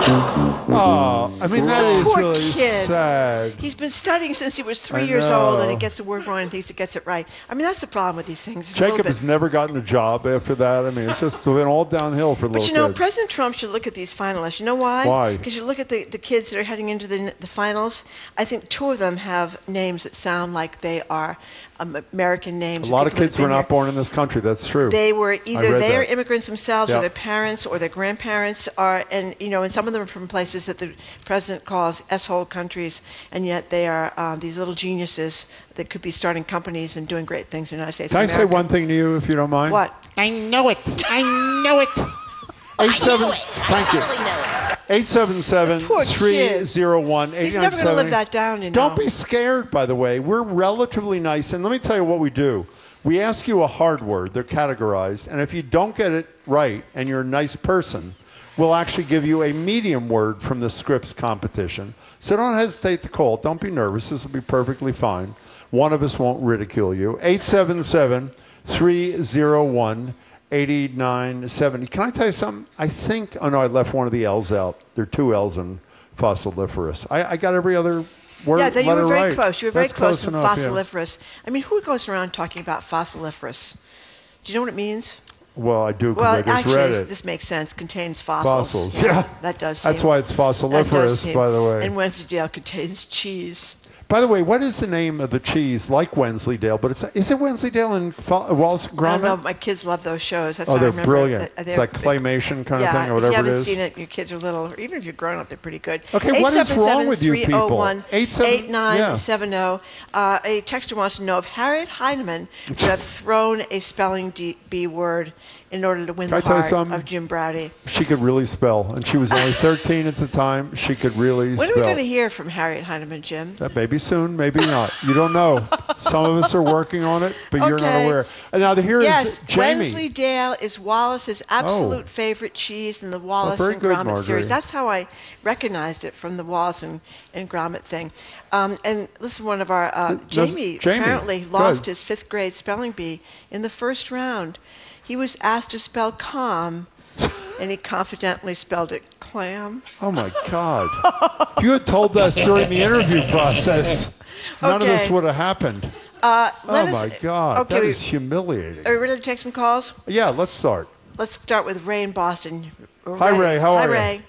[SPEAKER 2] Oh, I mean, that is
[SPEAKER 3] Poor
[SPEAKER 2] really
[SPEAKER 3] kid.
[SPEAKER 2] sad.
[SPEAKER 3] He's been studying since he was three
[SPEAKER 2] I
[SPEAKER 3] years old, and he
[SPEAKER 2] know.
[SPEAKER 3] gets the word wrong and thinks he gets it right. I mean, that's the problem with these things. It's a little
[SPEAKER 2] Jacob
[SPEAKER 3] bit-
[SPEAKER 2] has never gotten a job after that. I mean, it's just been all downhill for
[SPEAKER 3] But
[SPEAKER 2] little
[SPEAKER 3] you know,
[SPEAKER 2] kids.
[SPEAKER 3] President Trump should look at these finalists. You know why?
[SPEAKER 2] Why?
[SPEAKER 3] Because you look at the, the kids that are heading into the, the finals. I think two of them have names that sound like they are um, American names.
[SPEAKER 2] A lot of
[SPEAKER 3] people that
[SPEAKER 2] kids
[SPEAKER 3] have
[SPEAKER 2] were
[SPEAKER 3] been
[SPEAKER 2] not
[SPEAKER 3] here.
[SPEAKER 2] born in this country. That's true.
[SPEAKER 3] They were
[SPEAKER 2] I
[SPEAKER 3] either
[SPEAKER 2] read
[SPEAKER 3] they are
[SPEAKER 2] that.
[SPEAKER 3] immigrants themselves,
[SPEAKER 2] Yep.
[SPEAKER 3] or their parents, or their grandparents are, and you know, and some of them are from places that the president calls s-hole countries, and yet they are um, these little geniuses that could be starting companies and doing great things in the United States.
[SPEAKER 2] Can I
[SPEAKER 3] of
[SPEAKER 2] say
[SPEAKER 3] America.
[SPEAKER 2] one thing to you, if you don't mind?
[SPEAKER 3] What?
[SPEAKER 2] I know it. I know it. Eight seven. Thank you. Eight seven seven
[SPEAKER 3] Poor
[SPEAKER 2] three
[SPEAKER 3] kid.
[SPEAKER 2] zero one eight
[SPEAKER 3] He's
[SPEAKER 2] nine
[SPEAKER 3] never going to live
[SPEAKER 2] seven.
[SPEAKER 3] that down, you know.
[SPEAKER 2] Don't be scared, by the way. We're relatively nice. And let me tell you what we do. We ask you a hard word. They're categorized. And if you don't get it right and you're a nice person, we'll actually give you a medium word from the Scripps competition. So don't hesitate to call. Don't be nervous. This will be perfectly fine. One of us won't ridicule you. eight seven seven three zero one eight nine seven zero. Can I tell you something? I think, oh no, I left one of the L's out. There are two L's in fossiliferous. I, I got every other word.
[SPEAKER 3] Yeah, then you
[SPEAKER 2] letter
[SPEAKER 3] were very
[SPEAKER 2] right.
[SPEAKER 3] close. You were very
[SPEAKER 2] That's
[SPEAKER 3] close, to
[SPEAKER 2] enough, yeah.
[SPEAKER 3] fossiliferous. I mean, who goes around talking about fossiliferous? Do you know what it means?
[SPEAKER 2] Well, I do because
[SPEAKER 3] Well,
[SPEAKER 2] I just
[SPEAKER 3] actually,
[SPEAKER 2] read
[SPEAKER 3] this,
[SPEAKER 2] it.
[SPEAKER 3] this makes sense. Contains fossils.
[SPEAKER 2] Fossils, yeah.
[SPEAKER 3] That does seem.
[SPEAKER 2] That's why it's
[SPEAKER 3] that does
[SPEAKER 2] fossiliferous,
[SPEAKER 3] seem-
[SPEAKER 2] by the way.
[SPEAKER 3] And Wensleydale contains cheese.
[SPEAKER 2] By the way, what is the name of the cheese like Wensleydale? But it's is it Wensleydale and Fa- Wallace and
[SPEAKER 3] I don't know.
[SPEAKER 2] Gromit?
[SPEAKER 3] My kids love those shows. That's
[SPEAKER 2] Oh,
[SPEAKER 3] how I
[SPEAKER 2] they're
[SPEAKER 3] remember
[SPEAKER 2] brilliant.
[SPEAKER 3] that-
[SPEAKER 2] It's
[SPEAKER 3] they're-
[SPEAKER 2] like claymation kind of
[SPEAKER 3] yeah,
[SPEAKER 2] thing, or
[SPEAKER 3] if you
[SPEAKER 2] whatever
[SPEAKER 3] haven't
[SPEAKER 2] it is.
[SPEAKER 3] seen it, your kids are little, or even if you're grown up, they're pretty good.
[SPEAKER 2] Okay, what is wrong with you people?
[SPEAKER 3] eight seven nine seven zero. Uh, a texter wants to know if Harriet Heinemann would have thrown a spelling D- bee word in order to win
[SPEAKER 2] Can I
[SPEAKER 3] the
[SPEAKER 2] tell you
[SPEAKER 3] heart
[SPEAKER 2] something?
[SPEAKER 3] of Jim Browdy.
[SPEAKER 2] She could really spell, and she was only thirteen at the time. She could really
[SPEAKER 3] When are we
[SPEAKER 2] spell.
[SPEAKER 3] going to hear from Harriet Heinemann, Jim?
[SPEAKER 2] That maybe soon, maybe not. You don't know. Some of us are working on it, but you're not
[SPEAKER 3] Okay.
[SPEAKER 2] aware. And now here is
[SPEAKER 3] Yes,
[SPEAKER 2] Jamie.
[SPEAKER 3] Wensleydale is Wallace's absolute favorite cheese in the Wallace
[SPEAKER 2] very
[SPEAKER 3] and
[SPEAKER 2] good,
[SPEAKER 3] Gromit
[SPEAKER 2] Marjorie.
[SPEAKER 3] series. That's how I recognized it from the Wallace and, and Gromit thing. Um, and listen, one of our uh,
[SPEAKER 2] Th-
[SPEAKER 3] Jamie,
[SPEAKER 2] Jamie,
[SPEAKER 3] apparently
[SPEAKER 2] good.
[SPEAKER 3] lost his fifth grade spelling bee in the first round. He was asked to spell calm, and he confidently spelled it clam.
[SPEAKER 2] Oh my God! If you had told us during the interview process, none of this
[SPEAKER 3] Okay.
[SPEAKER 2] would have happened.
[SPEAKER 3] Uh,
[SPEAKER 2] Oh
[SPEAKER 3] let us-
[SPEAKER 2] my God!
[SPEAKER 3] Okay,
[SPEAKER 2] that
[SPEAKER 3] we-
[SPEAKER 2] is humiliating.
[SPEAKER 3] Are we ready to take some calls?
[SPEAKER 2] Yeah, let's start.
[SPEAKER 3] Let's start with Ray in Boston. We're
[SPEAKER 2] Hi,
[SPEAKER 3] ready.
[SPEAKER 2] Ray. How
[SPEAKER 3] Hi,
[SPEAKER 2] are you?
[SPEAKER 3] Ray.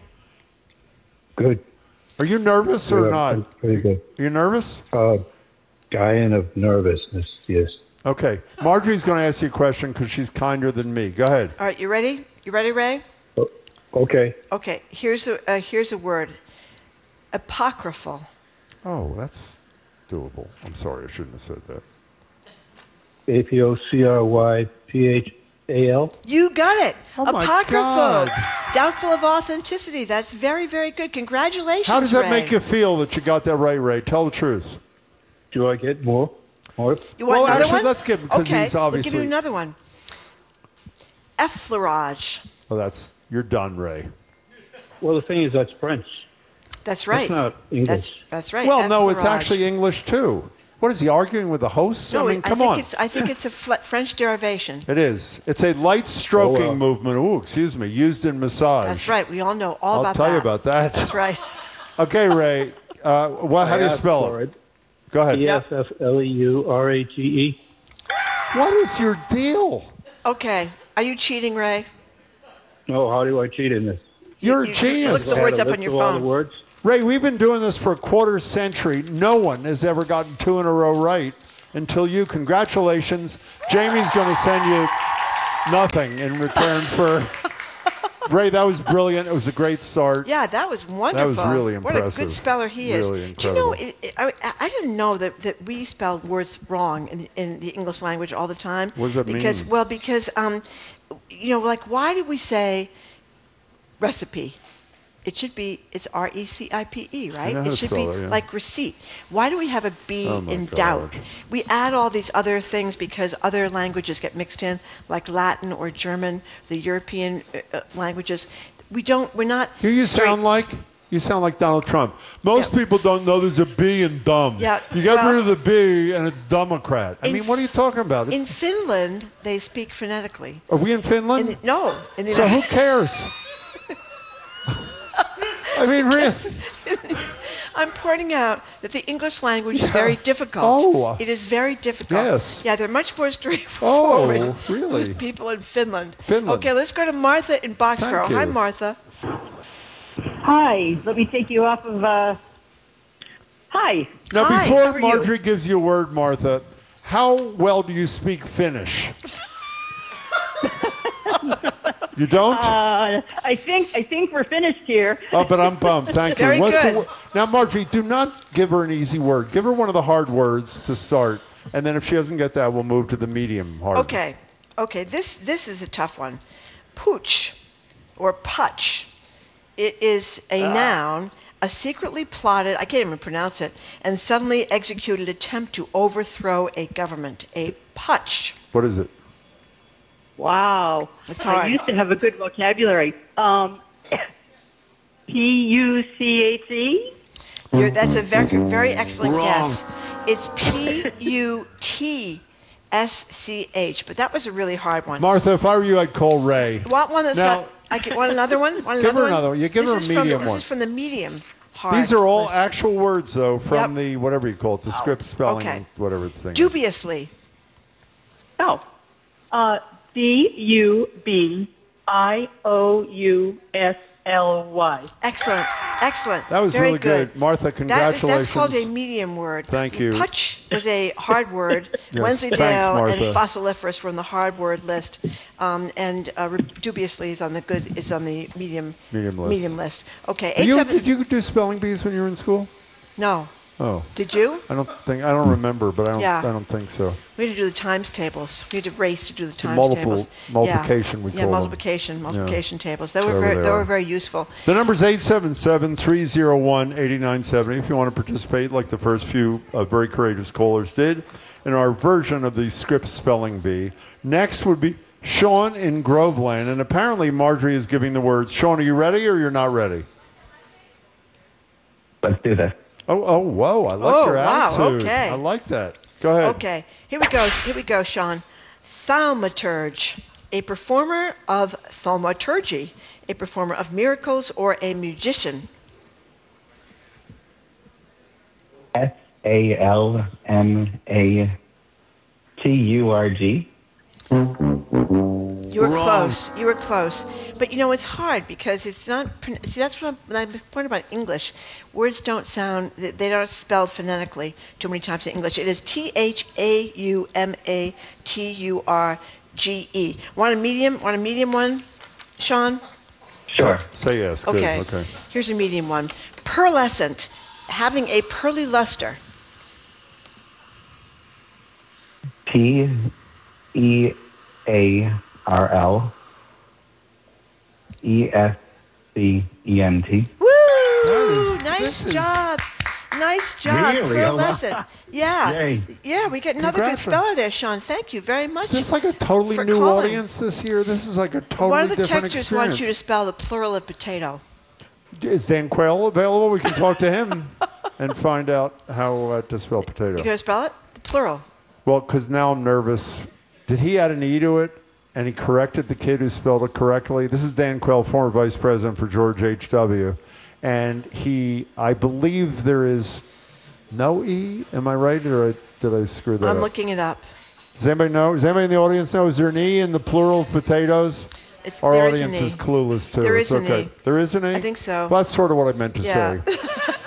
[SPEAKER 14] Good.
[SPEAKER 2] Are you nervous or
[SPEAKER 14] Yeah,
[SPEAKER 2] not?
[SPEAKER 14] Pretty good.
[SPEAKER 2] Are you nervous?
[SPEAKER 14] Uh, dying of nervousness, yes.
[SPEAKER 2] Okay. Marjorie's going to ask you a question because she's kinder than me. Go ahead.
[SPEAKER 3] All right, you ready? You ready, Ray?
[SPEAKER 14] Okay.
[SPEAKER 3] Okay, here's a uh, here's a word. Apocryphal.
[SPEAKER 2] Oh, that's doable. I'm sorry, I shouldn't have said that.
[SPEAKER 14] A P O C R Y P H A L.
[SPEAKER 3] You got it.
[SPEAKER 2] Oh, my
[SPEAKER 3] Apocryphal.
[SPEAKER 2] God.
[SPEAKER 3] Doubtful of authenticity. That's very, very good. Congratulations,
[SPEAKER 2] How does that
[SPEAKER 3] Ray.
[SPEAKER 2] make you feel that you got that right, Ray? Tell the truth.
[SPEAKER 14] Do I get more? More?
[SPEAKER 3] You want
[SPEAKER 2] Well,
[SPEAKER 3] another
[SPEAKER 2] actually,
[SPEAKER 3] one?
[SPEAKER 2] let's give- 'cause
[SPEAKER 3] okay,
[SPEAKER 2] he's
[SPEAKER 3] we'll give
[SPEAKER 2] obviously-
[SPEAKER 3] you another one. Effleurage.
[SPEAKER 2] Well, that's you're done, Ray.
[SPEAKER 14] Well, the thing is, that's French.
[SPEAKER 3] That's right.
[SPEAKER 14] That's not English.
[SPEAKER 3] That's, that's right.
[SPEAKER 2] Well, no, it's
[SPEAKER 3] Effleurage.
[SPEAKER 2] actually English too. What is he arguing with the host?
[SPEAKER 3] No,
[SPEAKER 2] I mean, come
[SPEAKER 3] think
[SPEAKER 2] on.
[SPEAKER 3] It's, I think it's a fl- French derivation.
[SPEAKER 2] It is. It's a light stroking
[SPEAKER 14] Oh, wow.
[SPEAKER 2] movement. Ooh, excuse me. Used in massage.
[SPEAKER 3] That's right. We all know all
[SPEAKER 2] I'll
[SPEAKER 3] about
[SPEAKER 2] tell
[SPEAKER 3] that.
[SPEAKER 2] you about that.
[SPEAKER 3] That's right.
[SPEAKER 2] Okay, Ray. Uh, well, how do you
[SPEAKER 14] I
[SPEAKER 2] spell
[SPEAKER 14] asked for
[SPEAKER 2] it? Go ahead.
[SPEAKER 14] E S F L E U R A G E.
[SPEAKER 2] What is your deal?
[SPEAKER 3] Okay. Are you cheating, Ray?
[SPEAKER 14] Oh, how do I cheat in this?
[SPEAKER 2] You're a
[SPEAKER 3] you-
[SPEAKER 2] genius.
[SPEAKER 3] look the
[SPEAKER 14] Do I
[SPEAKER 3] words
[SPEAKER 14] have
[SPEAKER 3] up
[SPEAKER 14] a
[SPEAKER 3] on
[SPEAKER 14] list
[SPEAKER 3] your
[SPEAKER 14] of all the
[SPEAKER 3] phone.
[SPEAKER 14] words?
[SPEAKER 2] Ray, we've been doing this for a quarter century. No one has ever gotten two in a row right until you. Congratulations. Jamie's going to send you nothing in return for... Ray, that was brilliant. It was a great start.
[SPEAKER 3] Yeah, that was wonderful.
[SPEAKER 2] That was really
[SPEAKER 3] What a
[SPEAKER 2] impressive.
[SPEAKER 3] good speller he is.
[SPEAKER 2] Really
[SPEAKER 3] Do you know,
[SPEAKER 2] incredible.
[SPEAKER 3] it, it, I, I didn't know that, that we spell words wrong in, in the English language all the time.
[SPEAKER 2] What does that
[SPEAKER 3] because,
[SPEAKER 2] mean?
[SPEAKER 3] Well, because, um, you know, like, why did we say recipe? It should be, it's R E C I P E, right?
[SPEAKER 2] know how
[SPEAKER 3] It
[SPEAKER 2] to
[SPEAKER 3] should
[SPEAKER 2] spell
[SPEAKER 3] be
[SPEAKER 2] it, yeah.
[SPEAKER 3] like receipt. Why do we have a B
[SPEAKER 2] Oh, my
[SPEAKER 3] in
[SPEAKER 2] God.
[SPEAKER 3] doubt? We add all these other things because other languages get mixed in, like Latin or German, the European uh, uh, languages. We don't, we're not.
[SPEAKER 2] Here you
[SPEAKER 3] straight-
[SPEAKER 2] sound like you sound like Donald Trump. Most people don't know there's a B in dumb.
[SPEAKER 3] Yeah,
[SPEAKER 2] You get
[SPEAKER 3] well-
[SPEAKER 2] rid of the B and it's Democrat. I
[SPEAKER 3] In
[SPEAKER 2] mean, what are you talking about?
[SPEAKER 3] In Finland, they speak phonetically.
[SPEAKER 2] Are we in Finland?
[SPEAKER 3] In the- no. In the
[SPEAKER 2] So who
[SPEAKER 3] United-
[SPEAKER 2] cares? I mean, really.
[SPEAKER 3] I'm pointing out that the English language is very difficult.
[SPEAKER 2] Oh.
[SPEAKER 3] It is very difficult.
[SPEAKER 2] Yes.
[SPEAKER 3] Yeah, they're much more straightforward.
[SPEAKER 2] Oh, really?
[SPEAKER 3] than people in Finland.
[SPEAKER 2] Finland.
[SPEAKER 3] Okay, let's go to Martha in Boxborough.
[SPEAKER 2] Thank
[SPEAKER 3] Hi,
[SPEAKER 2] you.
[SPEAKER 3] Martha.
[SPEAKER 15] Hi, let me take you off of. Uh... Hi.
[SPEAKER 2] Now,
[SPEAKER 3] Hi, how
[SPEAKER 2] before
[SPEAKER 3] are you?
[SPEAKER 2] Marjorie gives you a word, Martha, how well do you speak Finnish? You don't?
[SPEAKER 15] Uh, I think I think we're finished here.
[SPEAKER 2] Oh, but I'm bummed. Thank you.
[SPEAKER 3] Very
[SPEAKER 2] What's
[SPEAKER 3] good.
[SPEAKER 2] The, wo- now, Marjorie, do not give her an easy word. Give her one of the hard words to start, and then if she doesn't get that, we'll move to the medium hard.
[SPEAKER 3] Okay. Okay, this, this is a tough one. Pooch or putch. It is a noun, a secretly plotted, I can't even pronounce it, and suddenly executed attempt to overthrow a government. A putsch.
[SPEAKER 2] What is it?
[SPEAKER 15] Wow.
[SPEAKER 3] It's
[SPEAKER 15] I
[SPEAKER 3] hard.
[SPEAKER 15] used to have a good vocabulary. Um, P U C H E?
[SPEAKER 3] You're, that's a very, very excellent guess. It's P U T S C H, but that was a really hard one.
[SPEAKER 2] Martha, if I were you, I'd call Ray.
[SPEAKER 3] Want one that's
[SPEAKER 2] Now-
[SPEAKER 3] not, I get, want another one? Want
[SPEAKER 2] Give
[SPEAKER 3] another
[SPEAKER 2] her another one. Yeah, give
[SPEAKER 3] this
[SPEAKER 2] her a
[SPEAKER 3] is
[SPEAKER 2] medium
[SPEAKER 3] from,
[SPEAKER 2] one.
[SPEAKER 3] This is from the medium hard.
[SPEAKER 2] These are all
[SPEAKER 3] list.
[SPEAKER 2] actual words, though, from
[SPEAKER 3] Yep.
[SPEAKER 2] the whatever you call it, the script spelling,
[SPEAKER 3] okay.
[SPEAKER 2] whatever thing. is.
[SPEAKER 3] Dubiously.
[SPEAKER 15] Oh. Uh, D U B I O U S L Y.
[SPEAKER 3] Excellent. Excellent.
[SPEAKER 2] That was
[SPEAKER 3] Very
[SPEAKER 2] really good. Martha,
[SPEAKER 3] That,
[SPEAKER 2] congratulations.
[SPEAKER 3] that's called a medium word.
[SPEAKER 2] Thank you.
[SPEAKER 3] Putch was a hard word.
[SPEAKER 2] Yes,
[SPEAKER 3] Wensleydale
[SPEAKER 2] thanks,
[SPEAKER 3] and
[SPEAKER 2] Martha.
[SPEAKER 3] fossiliferous were on the hard word list, um, and uh, dubiously is on the good is on the medium
[SPEAKER 2] Medium list.
[SPEAKER 3] medium list. Okay,
[SPEAKER 2] Did
[SPEAKER 3] eight
[SPEAKER 2] you,
[SPEAKER 3] seven.
[SPEAKER 2] did you do spelling bees when you were in school?
[SPEAKER 3] No,
[SPEAKER 2] Oh,
[SPEAKER 3] did you?
[SPEAKER 2] I don't think I don't remember, but I don't.
[SPEAKER 3] Yeah.
[SPEAKER 2] I don't think so.
[SPEAKER 3] We had to do the times tables. We had to race to do the times
[SPEAKER 2] multiple-
[SPEAKER 3] tables.
[SPEAKER 2] multiplication,
[SPEAKER 3] Yeah,
[SPEAKER 2] we
[SPEAKER 3] yeah
[SPEAKER 2] call them.
[SPEAKER 3] multiplication, multiplication tables. They
[SPEAKER 2] So
[SPEAKER 3] were very,
[SPEAKER 2] they
[SPEAKER 3] they
[SPEAKER 2] are.
[SPEAKER 3] were very useful.
[SPEAKER 2] The number's eight seven seven, three oh one, eight nine seven zero if you want to participate like the first few uh, very courageous callers did in our version of the script spelling bee. Next would be Sean in Groveland, and apparently Marjorie is giving the words. Sean, are you ready or you're not ready?
[SPEAKER 16] Let's do this.
[SPEAKER 2] Oh, oh, whoa, I like
[SPEAKER 3] Oh,
[SPEAKER 2] your
[SPEAKER 3] wow,
[SPEAKER 2] attitude.
[SPEAKER 3] okay.
[SPEAKER 2] I like that. Go ahead.
[SPEAKER 3] Okay, here we go. Here we go, Sean. Thaumaturge, a performer of thaumaturgy, a performer of miracles, or a musician.
[SPEAKER 16] S A L M A T U R G.
[SPEAKER 3] You were close. You were close. But you know, it's hard because it's not. pron- See, that's what I'm, I'm point about English. Words don't sound. They they don't spell phonetically too many times in English. It is T H A U M A T U R G E. Want a medium? Want a medium one, Sean?
[SPEAKER 16] Sure.
[SPEAKER 2] Say yes. Good.
[SPEAKER 3] Okay.
[SPEAKER 2] Okay.
[SPEAKER 3] Here's a medium one. Pearlescent, having a pearly luster.
[SPEAKER 16] P E A R L E S C E N T.
[SPEAKER 3] Woo! Nice job. Nice job.
[SPEAKER 16] Really? Oh, wow.
[SPEAKER 3] Pearlescent. Yeah.
[SPEAKER 16] Yay.
[SPEAKER 3] Yeah, we get another good
[SPEAKER 2] Congrats.
[SPEAKER 3] speller there, Sean. Thank you very much.
[SPEAKER 2] Is this like a totally
[SPEAKER 3] for
[SPEAKER 2] new
[SPEAKER 3] calling.
[SPEAKER 2] audience this year? This is like a totally
[SPEAKER 3] One of the
[SPEAKER 2] different
[SPEAKER 3] texters
[SPEAKER 2] experience.
[SPEAKER 3] wants you to spell the plural of potato.
[SPEAKER 2] Is Dan Quayle available? We can talk to him. and find out how uh, to spell potato.
[SPEAKER 3] You going to spell it? Plural.
[SPEAKER 2] Well, because now I'm nervous. Did he add an E to it, and he corrected the kid who spelled it correctly? This is Dan Quayle, former vice president for George H W And he, I believe there is no E. Am I right, or I, did I screw that
[SPEAKER 3] I'm
[SPEAKER 2] up?
[SPEAKER 3] looking it up.
[SPEAKER 2] Does anybody know? Does anybody in the audience know? Is there an E in the plural of potatoes?
[SPEAKER 3] It's,
[SPEAKER 2] Our
[SPEAKER 3] there is
[SPEAKER 2] audience
[SPEAKER 3] an E.
[SPEAKER 2] is clueless, too.
[SPEAKER 3] There
[SPEAKER 2] It's
[SPEAKER 3] is an
[SPEAKER 2] okay.
[SPEAKER 3] E.
[SPEAKER 2] There is an E?
[SPEAKER 3] I think so.
[SPEAKER 2] Well, that's sort of what I meant to
[SPEAKER 3] Yeah.
[SPEAKER 2] say.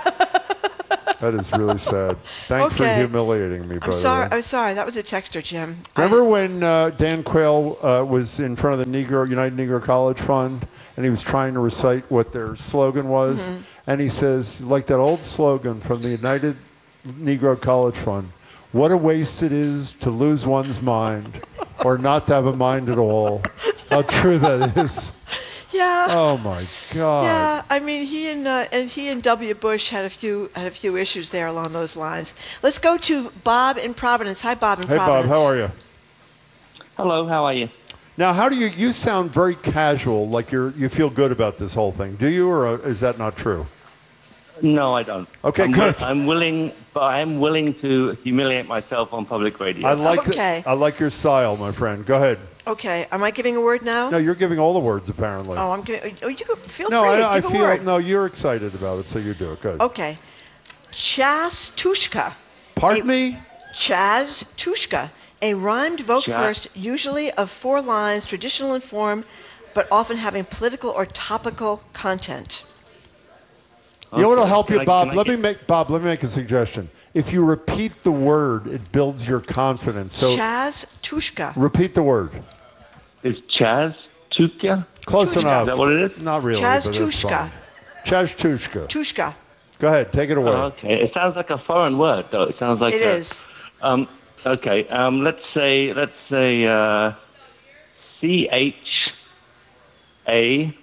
[SPEAKER 2] That is really sad. Thanks for
[SPEAKER 3] Okay.
[SPEAKER 2] humiliating me, by
[SPEAKER 3] I'm
[SPEAKER 2] the
[SPEAKER 3] sorry.
[SPEAKER 2] way.
[SPEAKER 3] I'm sorry. That was a texter, Jim.
[SPEAKER 2] Remember when uh, Dan Quayle uh, was in front of the Negro United Negro College Fund, and he was trying to recite what their slogan was,
[SPEAKER 3] Mhm.
[SPEAKER 2] and he says, like that old slogan from the United Negro College Fund, "What a waste it is to lose one's mind, or not to have a mind at all." How true that is.
[SPEAKER 3] Yeah.
[SPEAKER 2] Oh my God.
[SPEAKER 3] Yeah, I mean, he and uh, and he and W. Bush had a few had a few issues there along those lines. Let's go to Bob in Providence. Hi, Bob in
[SPEAKER 2] Hey,
[SPEAKER 3] Providence.
[SPEAKER 2] Bob, how are you?
[SPEAKER 16] Hello, how are you?
[SPEAKER 2] Now, how do you, you sound very casual, like you're, you feel good about this whole thing. Do you, or is that not true?
[SPEAKER 16] No, I don't.
[SPEAKER 2] Okay,
[SPEAKER 16] I'm,
[SPEAKER 2] good.
[SPEAKER 16] I'm willing, but I am willing to humiliate myself on public radio.
[SPEAKER 2] I like the-
[SPEAKER 3] Okay.
[SPEAKER 2] I like your style, my friend. Go ahead.
[SPEAKER 3] Okay, am I giving a word now?
[SPEAKER 2] No, you're giving all the words, apparently.
[SPEAKER 3] Oh, I'm giving. Oh, you can feel
[SPEAKER 2] no,
[SPEAKER 3] free.
[SPEAKER 2] I, I
[SPEAKER 3] give a
[SPEAKER 2] feel,
[SPEAKER 3] word.
[SPEAKER 2] no, you're excited about it, so you do it. Good.
[SPEAKER 3] Okay, Chastushka.
[SPEAKER 2] Pardon me?
[SPEAKER 3] Chastushka, a rhymed vogue
[SPEAKER 2] Cha-
[SPEAKER 3] verse, usually of four lines, traditional in form, but often having political or topical content.
[SPEAKER 2] You know what'll help
[SPEAKER 16] Can
[SPEAKER 2] you,
[SPEAKER 16] I-
[SPEAKER 2] Bob?
[SPEAKER 16] can I
[SPEAKER 2] Let
[SPEAKER 16] get-
[SPEAKER 2] me make Bob. Let me make a suggestion. If you repeat the word, it builds your confidence. So
[SPEAKER 3] Chastushka.
[SPEAKER 2] repeat the word.
[SPEAKER 16] Is Chaz Tushka?
[SPEAKER 2] Close
[SPEAKER 3] Tushka.
[SPEAKER 2] enough.
[SPEAKER 16] Is that what it is?
[SPEAKER 2] Not really. but that's
[SPEAKER 3] Chastushka.
[SPEAKER 2] fine. Chastushka.
[SPEAKER 3] Tushka.
[SPEAKER 2] Go ahead. Take it away.
[SPEAKER 16] Oh, okay. It sounds like a foreign word, though. It sounds like
[SPEAKER 3] It
[SPEAKER 16] a,
[SPEAKER 3] is.
[SPEAKER 16] Um, okay. Um, let's say let's say uh, C H A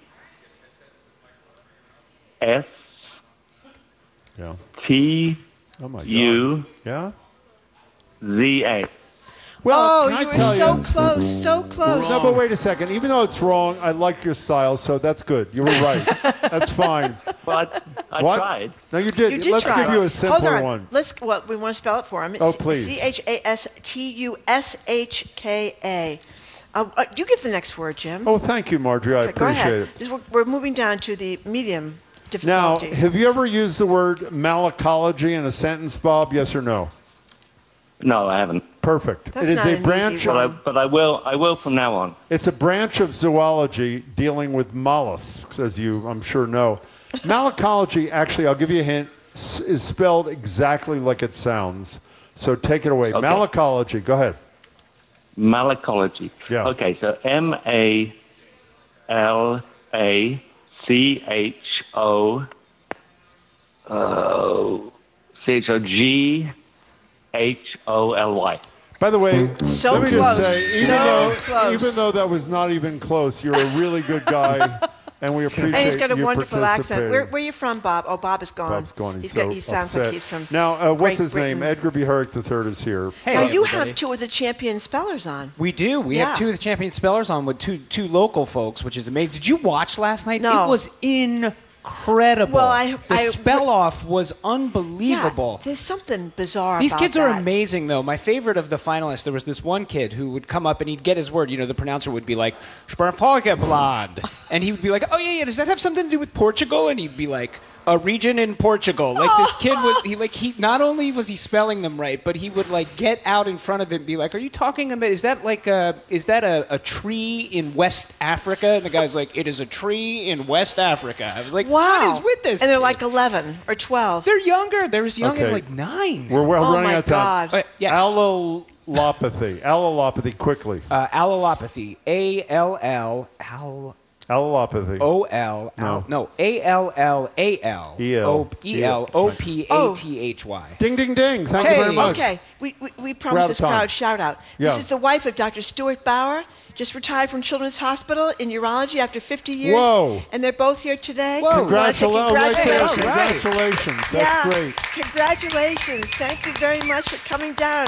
[SPEAKER 16] S
[SPEAKER 2] Yeah.
[SPEAKER 16] T
[SPEAKER 2] Oh my God.
[SPEAKER 16] U
[SPEAKER 2] Yeah.
[SPEAKER 16] Z A.
[SPEAKER 2] Well,
[SPEAKER 3] oh,
[SPEAKER 2] can I
[SPEAKER 3] you were
[SPEAKER 2] tell
[SPEAKER 3] so
[SPEAKER 2] you-
[SPEAKER 3] close, so close.
[SPEAKER 2] No, but wait a second. Even though it's wrong, I like your style, so that's good. You were right. That's fine.
[SPEAKER 16] But I
[SPEAKER 2] What?
[SPEAKER 16] tried.
[SPEAKER 2] No, you did.
[SPEAKER 3] You did
[SPEAKER 2] Let's
[SPEAKER 3] try.
[SPEAKER 2] give you a
[SPEAKER 3] Hold
[SPEAKER 2] simpler
[SPEAKER 3] on.
[SPEAKER 2] one.
[SPEAKER 3] Let's. Well, we want to spell it for him.
[SPEAKER 2] Oh, please.
[SPEAKER 3] C H A S T U S H K A. Uh, uh, you give the next word, Jim.
[SPEAKER 2] Oh, thank you, Marjorie. I
[SPEAKER 3] Okay, go
[SPEAKER 2] appreciate
[SPEAKER 3] ahead.
[SPEAKER 2] it.
[SPEAKER 3] This, we're, we're moving down to the medium
[SPEAKER 2] Now,
[SPEAKER 3] difficulty.
[SPEAKER 2] have you ever used the word malacology in a sentence, Bob? Yes or no?
[SPEAKER 16] No, I haven't.
[SPEAKER 2] Perfect.
[SPEAKER 3] That's
[SPEAKER 2] it is
[SPEAKER 3] not
[SPEAKER 2] a
[SPEAKER 3] an
[SPEAKER 2] branch.
[SPEAKER 3] easy
[SPEAKER 16] But I,
[SPEAKER 3] one.
[SPEAKER 16] but I will. I will from now on.
[SPEAKER 2] It's a branch of zoology dealing with mollusks, as you, I'm sure, know. Malacology, actually, I'll give you a hint, s- is spelled exactly like it sounds. So take it away.
[SPEAKER 16] Okay.
[SPEAKER 2] Malacology. Go ahead.
[SPEAKER 16] Malacology.
[SPEAKER 2] Yeah.
[SPEAKER 16] Okay, so M A L A C H O uh, C H O G H O L Y.
[SPEAKER 2] By the way,
[SPEAKER 3] So
[SPEAKER 2] let me
[SPEAKER 3] close.
[SPEAKER 2] just say, even,
[SPEAKER 3] So
[SPEAKER 2] though,
[SPEAKER 3] close.
[SPEAKER 2] even though that was not even close, you're a really good guy, and we appreciate
[SPEAKER 3] And he's got a
[SPEAKER 2] you
[SPEAKER 3] wonderful accent.
[SPEAKER 2] participating.
[SPEAKER 3] Where, where are you from, Bob? Oh, Bob is gone.
[SPEAKER 2] Bob's gone. He's,
[SPEAKER 3] He's
[SPEAKER 2] so
[SPEAKER 3] got, he sounds
[SPEAKER 2] upset.
[SPEAKER 3] like he's from.
[SPEAKER 2] Now, uh, what's
[SPEAKER 3] Great
[SPEAKER 2] his
[SPEAKER 3] Britain.
[SPEAKER 2] name? Edgar B. Herrick the third is here.
[SPEAKER 17] Hey,
[SPEAKER 3] Now, you
[SPEAKER 17] everybody.
[SPEAKER 3] have two of the champion spellers on.
[SPEAKER 17] We do. We
[SPEAKER 3] Yeah.
[SPEAKER 17] have two of the champion spellers on with two two local folks, which is amazing. Did you watch last night?
[SPEAKER 3] No.
[SPEAKER 17] It was incredible.
[SPEAKER 3] Well, I-
[SPEAKER 17] the
[SPEAKER 3] I-
[SPEAKER 17] spell off was unbelievable.
[SPEAKER 3] Yeah, there's something bizarre
[SPEAKER 17] These
[SPEAKER 3] about
[SPEAKER 17] kids are
[SPEAKER 3] that.
[SPEAKER 17] amazing, though. My favorite of the finalists, there was this one kid who would come up and he'd get his word. You know, the pronouncer would be like, Sperfolgeblad. And he would be like, oh, yeah, yeah, does that have something to do with Portugal? And he'd be like, a region in Portugal. Like, this kid was, he, like, he, not only was he spelling them right, but he would, like, get out in front of it and be like, are you talking about, is that, like, a, is that a, a tree in West Africa? And the guy's like, it is a tree in West Africa. I was like,
[SPEAKER 3] Wow.
[SPEAKER 17] what is with this
[SPEAKER 3] And they're
[SPEAKER 17] kid?
[SPEAKER 3] like eleven or twelve.
[SPEAKER 17] They're younger. They're as young as,
[SPEAKER 2] Okay.
[SPEAKER 17] like, nine.
[SPEAKER 2] We're, we're
[SPEAKER 3] Oh,
[SPEAKER 2] running
[SPEAKER 3] my
[SPEAKER 2] out of time.
[SPEAKER 3] God.
[SPEAKER 17] Uh, yes.
[SPEAKER 2] Allelopathy. Allelopathy, quickly.
[SPEAKER 17] Uh, allelopathy. A L L Al
[SPEAKER 2] Allelopathy.
[SPEAKER 17] O L
[SPEAKER 2] No.
[SPEAKER 17] no A L L A L
[SPEAKER 2] E L.
[SPEAKER 17] O E L O P A T H Y.
[SPEAKER 2] Ding, ding, ding. Thank
[SPEAKER 17] Hey.
[SPEAKER 2] you very much.
[SPEAKER 3] Okay, we, we, we
[SPEAKER 2] We're out
[SPEAKER 3] promised
[SPEAKER 2] of
[SPEAKER 3] this
[SPEAKER 2] time.
[SPEAKER 3] crowd shout out.
[SPEAKER 2] Yeah.
[SPEAKER 3] This is the wife of Doctor Stuart Bauer, just retired from Children's Hospital in urology after fifty years.
[SPEAKER 2] Whoa.
[SPEAKER 3] And they're both here today.
[SPEAKER 17] Whoa.
[SPEAKER 3] We wanna say
[SPEAKER 2] Congratulations. Right there.
[SPEAKER 3] congratulations.
[SPEAKER 17] All right.
[SPEAKER 2] Congratulations. That's
[SPEAKER 3] yeah,
[SPEAKER 2] great.
[SPEAKER 3] congratulations. Thank you very much for coming down.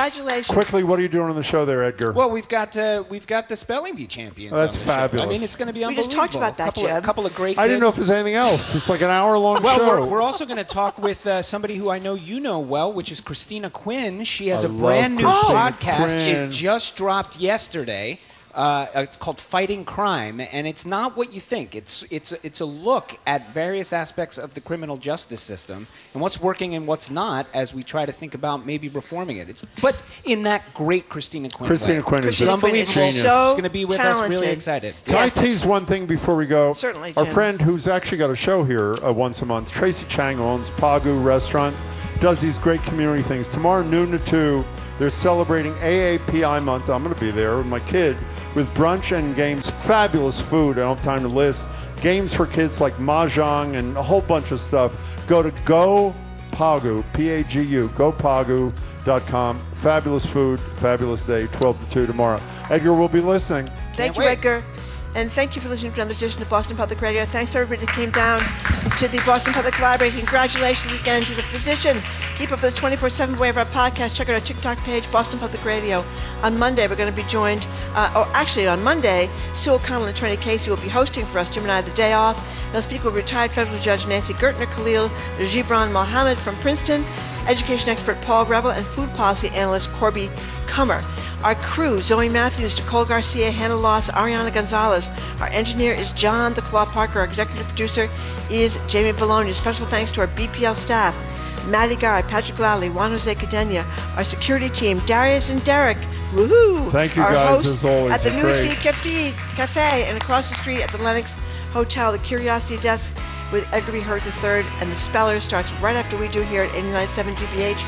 [SPEAKER 3] Congratulations.
[SPEAKER 2] Quickly, what are you doing on the show there, Edgar?
[SPEAKER 17] Well, we've got uh, we've got the spelling bee champions.
[SPEAKER 2] Oh, that's
[SPEAKER 17] on the show.
[SPEAKER 2] fabulous.
[SPEAKER 17] I mean, it's going to to be
[SPEAKER 3] We
[SPEAKER 17] unbelievable.
[SPEAKER 3] just talked about that,
[SPEAKER 17] couple
[SPEAKER 3] Jeb.
[SPEAKER 17] Of, couple of great
[SPEAKER 2] I didn't know
[SPEAKER 17] kids.
[SPEAKER 2] if there's anything else. It's like an hour-long
[SPEAKER 17] Well,
[SPEAKER 2] show.
[SPEAKER 17] we're, we're also going to talk with uh, somebody who I know you know well, which is Christina Quinn. She has
[SPEAKER 2] I
[SPEAKER 17] a
[SPEAKER 2] love
[SPEAKER 17] brand new
[SPEAKER 2] Christina
[SPEAKER 17] podcast.
[SPEAKER 2] Quinn.
[SPEAKER 17] It just dropped yesterday. Uh, it's called Fighting Crime, and it's not what you think. It's it's it's a look at various aspects of the criminal justice system and what's working and what's not, as we try to think about maybe reforming it. It's but in that great Christina Quinn.
[SPEAKER 2] Christina
[SPEAKER 17] way.
[SPEAKER 2] Quinn is
[SPEAKER 17] She's
[SPEAKER 2] a
[SPEAKER 17] unbelievable.
[SPEAKER 2] genius.
[SPEAKER 17] She's
[SPEAKER 3] So
[SPEAKER 17] going to be with us. Really
[SPEAKER 3] talented.
[SPEAKER 17] excited.
[SPEAKER 2] Can I tease one thing before we go?
[SPEAKER 3] Certainly,
[SPEAKER 2] Our
[SPEAKER 3] Jim.
[SPEAKER 2] friend who's actually got a show here uh, once a month, Tracy Chang, owns Pagu Restaurant, does these great community things. Tomorrow, noon to two, they're celebrating A A P I month. I'm going to be there with my kid with brunch and games. Fabulous food. I don't have time to list. Games for kids like Mahjong and a whole bunch of stuff. Go to Go Pagu, P A G U, go pagu dot com. Fabulous food, fabulous day, twelve to two tomorrow. Edgar will be listening.
[SPEAKER 3] Thank you, Edgar. And thank you for listening to another edition of Boston Public Radio. Thanks to everybody that came down to the Boston Public Library. Congratulations again to the physician. Keep up with us twenty-four seven way of our podcast. Check out our TikTok page, Boston Public Radio. On Monday, we're going to be joined, uh, or actually on Monday, Sue O'Connell and Attorney Casey will be hosting for us. Jim and I have the day off. They'll speak with retired federal judge Nancy Gertner Khalil, Gibran Mohammed from Princeton, education expert Paul Rebel, and food policy analyst Corby Kummer. Our crew, Zoe Matthews, Nicole Garcia, Hannah Loss, Ariana Gonzalez. Our engineer is John the Claw Parker. Our executive producer is Jamie Bologna. Special thanks to our B P L staff, Maddie Guy, Patrick Lally, Juan Jose Cadena. Our security team, Darius and Derek. Woohoo!
[SPEAKER 2] Thank you,
[SPEAKER 3] our
[SPEAKER 2] guys,
[SPEAKER 3] hosts
[SPEAKER 2] as always.
[SPEAKER 3] at the
[SPEAKER 2] You're great.
[SPEAKER 3] Newsfeed Cafe, Cafe and across the street at the Lennox Hotel, the Curiosity Desk with Edgar B. Hurt the third, and the Speller starts right after we do here at eighty-nine point seven G B H,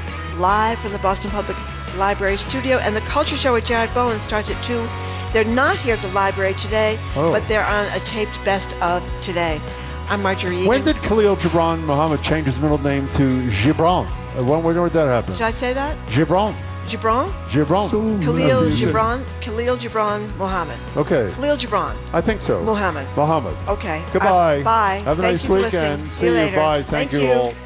[SPEAKER 3] live from the Boston Public Library studio. And the Culture Show with Jared Bowen starts at two. They're not here at the library today,
[SPEAKER 2] Oh.
[SPEAKER 3] but they're on a taped best of today. I'm Marjorie Egan.
[SPEAKER 2] When did Khalil Gibran Muhammad change his middle name to Gibran? Uh, When, when did that happen?
[SPEAKER 3] Did I say that?
[SPEAKER 2] Gibran.
[SPEAKER 3] Gibran?
[SPEAKER 2] Gibran.
[SPEAKER 3] Khalil
[SPEAKER 2] That's what you said.
[SPEAKER 3] Gibran? Khalil Gibran Mohammed.
[SPEAKER 2] Okay.
[SPEAKER 3] Khalil Gibran.
[SPEAKER 2] I think so.
[SPEAKER 3] Mohammed.
[SPEAKER 2] Mohammed.
[SPEAKER 3] Okay.
[SPEAKER 2] Goodbye.
[SPEAKER 3] Uh, bye.
[SPEAKER 2] Have a
[SPEAKER 3] Thank
[SPEAKER 2] nice
[SPEAKER 3] you for
[SPEAKER 2] weekend.
[SPEAKER 3] listening.
[SPEAKER 2] See
[SPEAKER 3] you
[SPEAKER 2] you.
[SPEAKER 3] later.
[SPEAKER 2] Bye. Thank,
[SPEAKER 3] Thank
[SPEAKER 2] you
[SPEAKER 3] you.
[SPEAKER 2] all.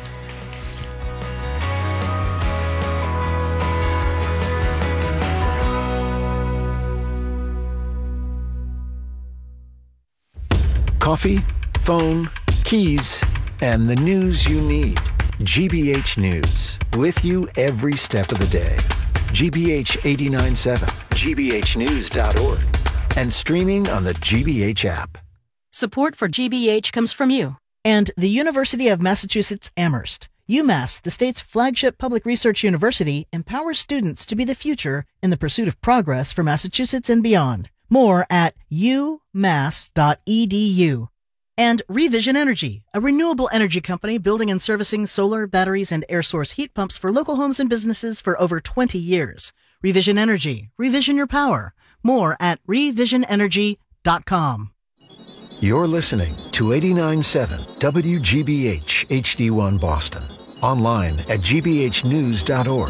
[SPEAKER 18] Coffee, phone, keys, and the news you need. G B H News, with you every step of the day. G B H eighty-nine point seven, G B H news dot org, and streaming on the G B H app.
[SPEAKER 10] Support for G B H comes from you and the University of Massachusetts Amherst. UMass, the state's flagship public research university, empowers students to be the future in the pursuit of progress for Massachusetts and beyond. More at u mass dot e d u. And Revision Energy, a renewable energy company building and servicing solar, batteries, and air source heat pumps for local homes and businesses for over twenty years. Revision Energy. Revision your power. More at revision energy dot com.
[SPEAKER 18] You're listening to eighty-nine point seven W G B H H D one Boston. Online at G B H news dot org.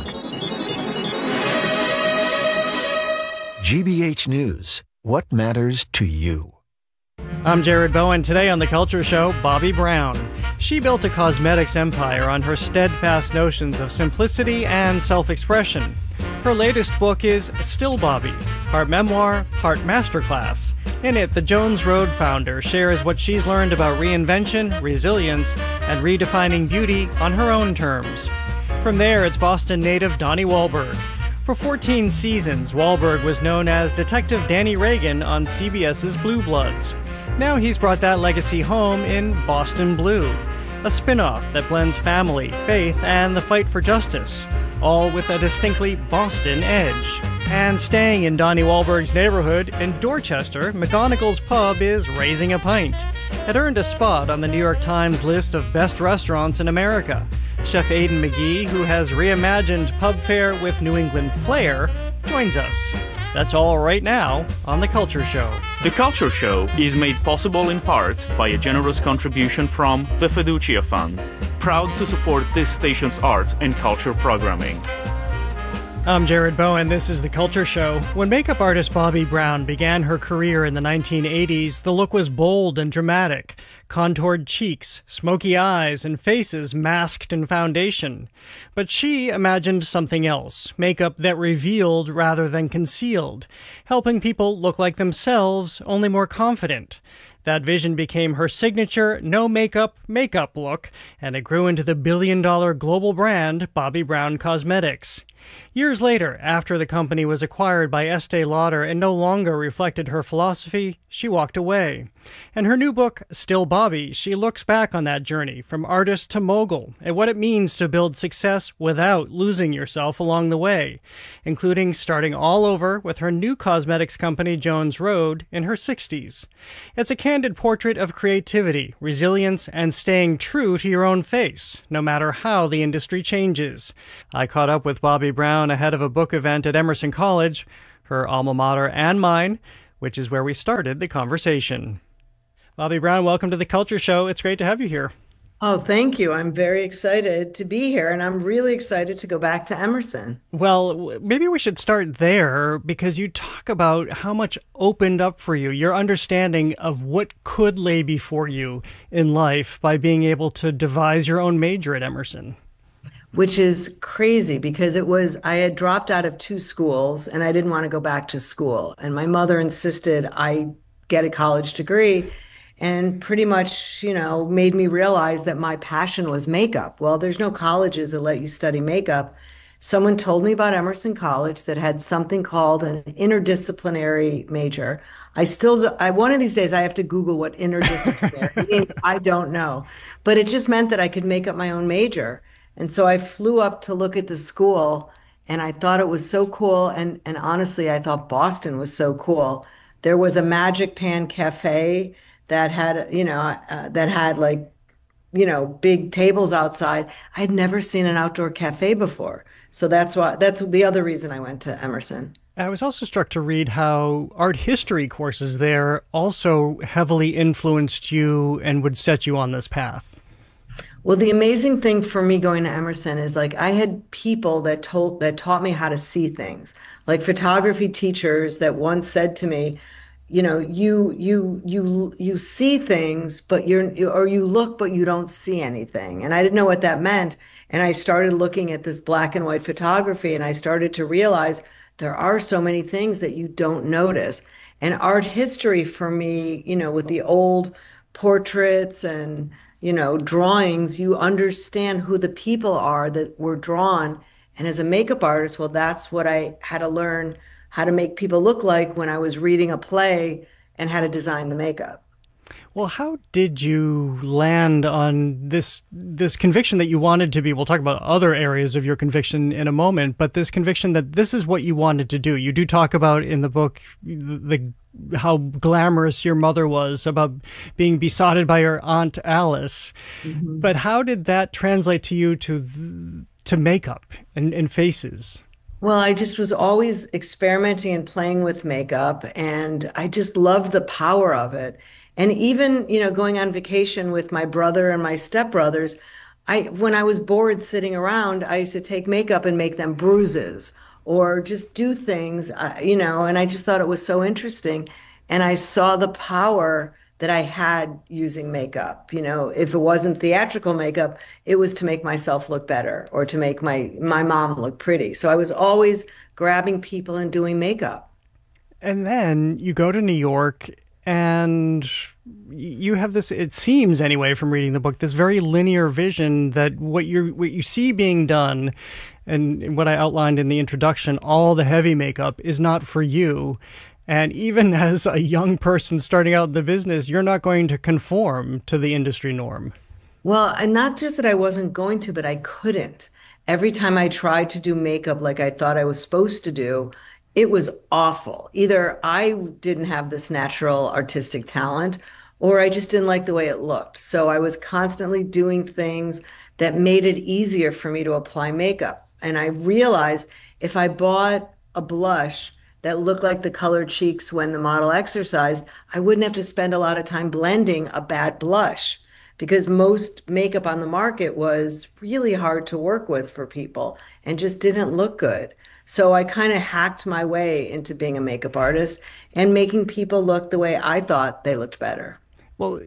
[SPEAKER 18] G B H News. What matters to you?
[SPEAKER 19] I'm Jared Bowen. Today on The Culture Show, Bobbi Brown. She built a cosmetics empire on her steadfast notions of simplicity and self-expression. Her latest book is Still Bobbi, part memoir, part masterclass. In it, the Jones Road founder shares what she's learned about reinvention, resilience, and redefining beauty on her own terms. From there, it's Boston native Donnie Wahlberg. For fourteen seasons, Wahlberg was known as Detective Danny Reagan on C B S's Blue Bloods. Now he's brought that legacy home in Boston Blue, a spin-off that blends family, faith, and the fight for justice, all with a distinctly Boston edge. And staying in Donnie Wahlberg's neighborhood in Dorchester, McGonagall's Pub is Raising a Pint. It earned a spot on the New York Times list of best restaurants in America. Chef Aidan McGee, who has reimagined pub fare with New England flair, joins us. That's all right now on The Culture Show.
[SPEAKER 11] The Culture Show is made possible in part by a generous contribution from the Fiducia Fund, proud to support this station's arts and culture programming.
[SPEAKER 19] I'm Jared Bowen. This is The Culture Show. When makeup artist Bobbi Brown began her career in the nineteen eighties, the look was bold and dramatic. Contoured cheeks, smoky eyes, and faces masked in foundation. But she imagined something else, makeup that revealed rather than concealed, helping people look like themselves, only more confident. That vision became her signature no-makeup makeup look, and it grew into the billion-dollar global brand Bobbi Brown Cosmetics. Years later, after the company was acquired by Estee Lauder and no longer reflected her philosophy, she walked away. In her new book, Still Bobbi, she looks back on that journey from artist to mogul and what it means to build success without losing yourself along the way, including starting all over with her new cosmetics company, Jones Road, in her sixties. It's a candid portrait of creativity, resilience, and staying true to your own face, no matter how the industry changes. I caught up with Bobbi Brown ahead of a book event at Emerson College, her alma mater and mine, which is where we started the conversation. Bobbi Brown, welcome to The Culture Show. It's great to have you here.
[SPEAKER 20] Oh, thank you. I'm very excited to be here, and I'm really excited to go back to Emerson.
[SPEAKER 19] Well, maybe we should start there, because you talk about how much opened up for you, your understanding of what could lay before you in life by being able to devise your own major at Emerson.
[SPEAKER 20] Which is crazy, because it was, I had dropped out of two schools and I didn't want to go back to school. And my mother insisted I get a college degree, and pretty much, you know, made me realize that my passion was makeup. Well, there's no colleges that let you study makeup. Someone told me about Emerson College that had something called an interdisciplinary major. I still, I, one of these days I have to Google what interdisciplinary means. I don't know. But it just meant that I could make up my own major. And so I flew up to look at the school, and I thought it was so cool. And, and honestly, I thought Boston was so cool. There was a Magic Pan Cafe that had, you know, uh, that had like, you know, big tables outside. I had never seen an outdoor cafe before. So that's why, that's the other reason I went to Emerson.
[SPEAKER 19] I was also struck to read how art history courses there also heavily influenced you and would set you on this path.
[SPEAKER 20] Well, the amazing thing for me going to Emerson is like I had people that told that taught me how to see things, like photography teachers that once said to me, you know, you you you you see things, but you're or you look, but you don't see anything. And I didn't know what that meant. And I started looking at this black and white photography, and I started to realize there are so many things that you don't notice. And art history for me, you know, with the old portraits and you know, drawings, you understand who the people are that were drawn. And as a makeup artist, well, that's what I had to learn how to make people look like when I was reading a play and how to design the makeup.
[SPEAKER 19] Well, how did you land on this this conviction that you wanted to be? We'll talk about other areas of your conviction in a moment, but this conviction that this is what you wanted to do. You do talk about in the book the how glamorous your mother was, about being besotted by her Aunt Alice. Mm-hmm. But how did that translate to you to to makeup and, and faces?
[SPEAKER 20] Well, I just was always experimenting and playing with makeup, and I just loved the power of it. And even, you know, going on vacation with my brother and my stepbrothers, I when I was bored sitting around, I used to take makeup and make them bruises or just do things, uh, you know, and I just thought it was so interesting. And I saw the power that I had using makeup. You know, if it wasn't theatrical makeup, it was to make myself look better or to make my, my mom look pretty. So I was always grabbing people and doing makeup.
[SPEAKER 19] And then you go to New York and you have this, it seems anyway from reading the book, this very linear vision that what you what you see being done and what I outlined in the introduction, all the heavy makeup is not for you. And even as a young person starting out in the business, you're not going to conform to the industry norm.
[SPEAKER 20] Well, and not just that I wasn't going to, but I couldn't. Every time I tried to do makeup like I thought I was supposed to do, it was awful. Either I didn't have this natural artistic talent, or I just didn't like the way it looked. So I was constantly doing things that made it easier for me to apply makeup. And I realized if I bought a blush that looked like the colored cheeks when the model exercised, I wouldn't have to spend a lot of time blending a bad blush, because most makeup on the market was really hard to work with for people and just didn't look good. So I kind of hacked my way into being a makeup artist and making people look the way I thought they looked better.
[SPEAKER 19] Well,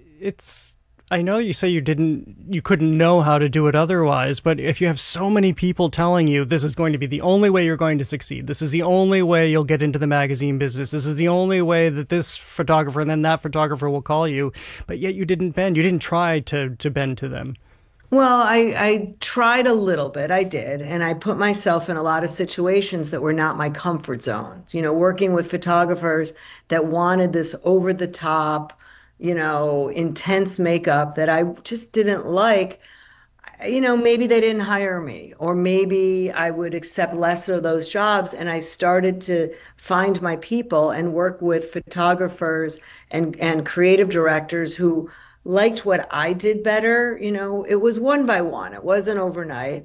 [SPEAKER 19] it's, I know you say you didn't, you couldn't know how to do it otherwise, but if you have so many people telling you this is going to be the only way you're going to succeed, this is the only way you'll get into the magazine business, this is the only way that this photographer and then that photographer will call you, but yet you didn't bend, you didn't try to, to bend to them.
[SPEAKER 20] Well, I, I tried a little bit, I did, and I put myself in a lot of situations that were not my comfort zones. You know, working with photographers that wanted this over the top, you know, intense makeup that I just didn't like. You know, maybe they didn't hire me, or maybe I would accept less of those jobs. And I started to find my people and work with photographers and, and creative directors who liked what I did better. You know, it was one by one. It wasn't overnight.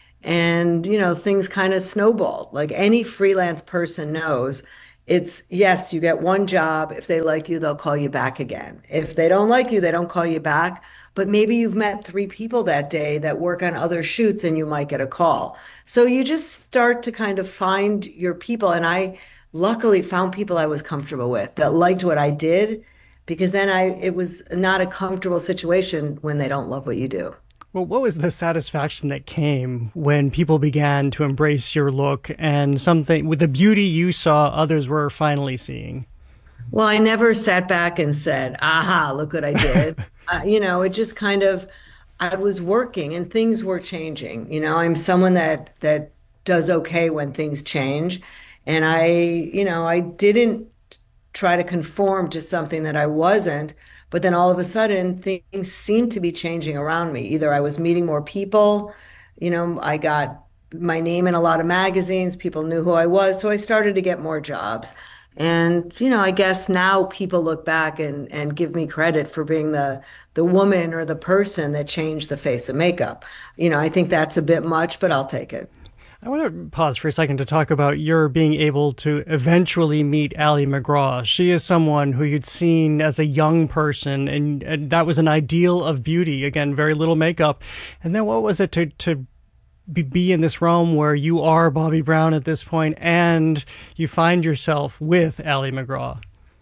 [SPEAKER 20] And, you know, things kind of snowballed. Like any freelance person knows, it's, yes, you get one job. If they like you, they'll call you back again. If they don't like you, they don't call you back. But maybe you've met three people that day that work on other shoots and you might get a call. So you just start to kind of find your people. And I luckily found people I was comfortable with that liked what I did, because then I it was not a comfortable situation when they don't love what you do.
[SPEAKER 19] Well, what was the satisfaction that came when people began to embrace your look and something with the beauty you saw others were finally seeing?
[SPEAKER 20] Well, I never sat back and said, aha, look what I did. uh, you know, it just kind of, I was working and things were changing. You know, I'm someone that that does okay when things change. And I, you know, I didn't try to conform to something that I wasn't, but then all of a sudden things seemed to be changing around me. Either I was meeting more people, you know, I got my name in a lot of magazines, people knew who I was, so I started to get more jobs. And, you know, I guess now people look back and, and give me credit for being the the woman or the person that changed the face of makeup. You know, I think that's a bit much, but I'll take it.
[SPEAKER 19] I want to pause for a second to talk about your being able to eventually meet Ali MacGraw. She is someone who you'd seen as a young person, and, and that was an ideal of beauty. Again, very little makeup. And then what was it to, to be, be in this realm where you are Bobbi Brown at this point and you find yourself with Ali MacGraw?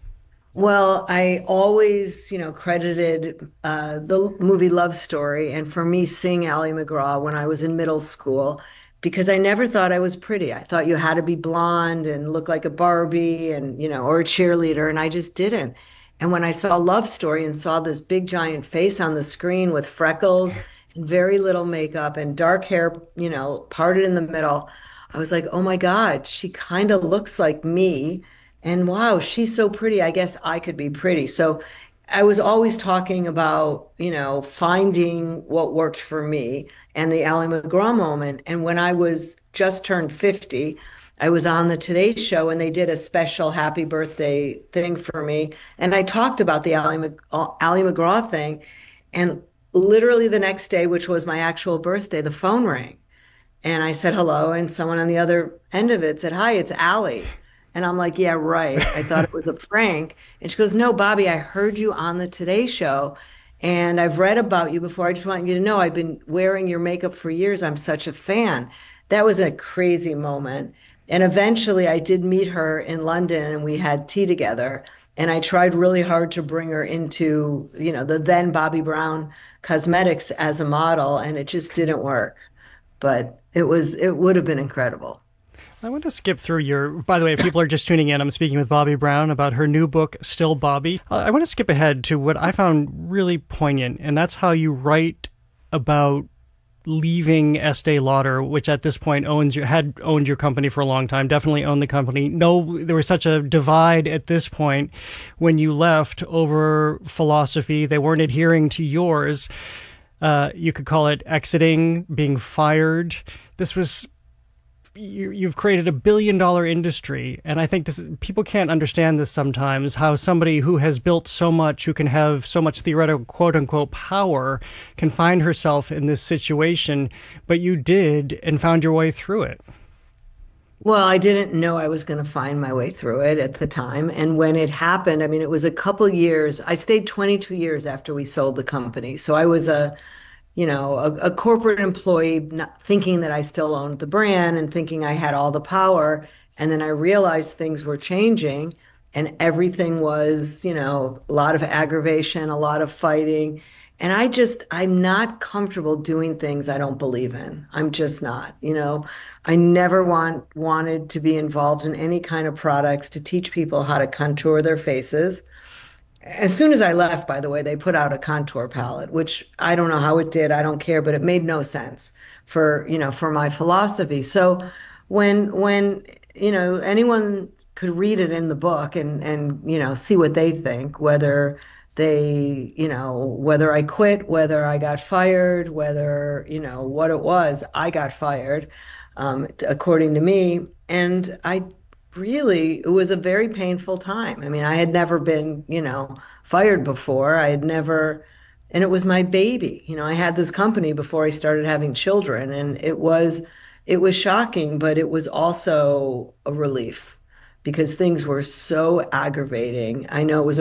[SPEAKER 20] Well, I always, you know, credited uh, the movie Love Story, and for me, seeing Ali MacGraw when I was in middle school, because I never thought I was pretty. I thought you had to be blonde and look like a Barbie and, you know, or a cheerleader, and I just didn't. And when I saw Love Story and saw this big giant face on the screen with freckles and very little makeup and dark hair, you know, parted in the middle, I was like, oh my God, she kind of looks like me. And wow, she's so pretty. I guess I could be pretty. So I was always talking about, you know, finding what worked for me and the Ali MacGraw moment. And when I was just turned fifty, I was on the Today Show and they did a special happy birthday thing for me. And I talked about the Ali, Mac- Ali MacGraw thing. And literally the next day, which was my actual birthday, the phone rang. And I said hello. And someone on the other end of it said, hi, it's Ali. And I'm like, yeah, right. I thought it was a prank. And she goes, no, Bobbi, I heard you on the Today Show and I've read about you before. I just want you to know I've been wearing your makeup for years. I'm such a fan. That was a crazy moment. And eventually I did meet her in London and we had tea together. And I tried really hard to bring her into, you know, the then Bobbi Brown Cosmetics as a model, and it just didn't work. But it was, it would have been incredible.
[SPEAKER 19] I want to skip through your, by the way, if people are just tuning in, I'm speaking with Bobbi Brown about her new book, Still Bobbi. Uh, I want to skip ahead to what I found really poignant, and that's how you write about leaving Estee Lauder, which at this point owns your, had owned your company for a long time, definitely owned the company. No, there was such a divide at this point when you left over philosophy. They weren't adhering to yours. Uh, you could call it exiting, being fired. This was... You, you've created a billion dollar industry. And I think this is, people can't understand this sometimes, how somebody who has built so much, who can have so much theoretical quote unquote power, can find herself in this situation. But you did and found your way through it.
[SPEAKER 20] Well, I didn't know I was going to find my way through it at the time. And when it happened, I mean, it was a couple years. I stayed twenty-two years after we sold the company. So I was a you know, a, a corporate employee not thinking that I still owned the brand and thinking I had all the power. And then I realized things were changing and everything was, you know, a lot of aggravation, a lot of fighting. And I just, I'm not comfortable doing things I don't believe in. I'm just not, you know. I never want wanted to be involved in any kind of products to teach people how to contour their faces. As soon as I left, by the way, they put out a contour palette, which I don't know how it did. I don't care, but it made no sense for, you know, for my philosophy. So when, when, you know, anyone could read it in the book and, and, you know, see what they think, whether they, you know, whether I quit, whether I got fired, whether, you know, what it was, I got fired, um, according to me. And I really, it was a very painful time. I mean, I had never been, you know, fired before. I had never, and it was my baby. You know, I had this company before I started having children, and it was, it was shocking, but it was also a relief because things were so aggravating. I know it was a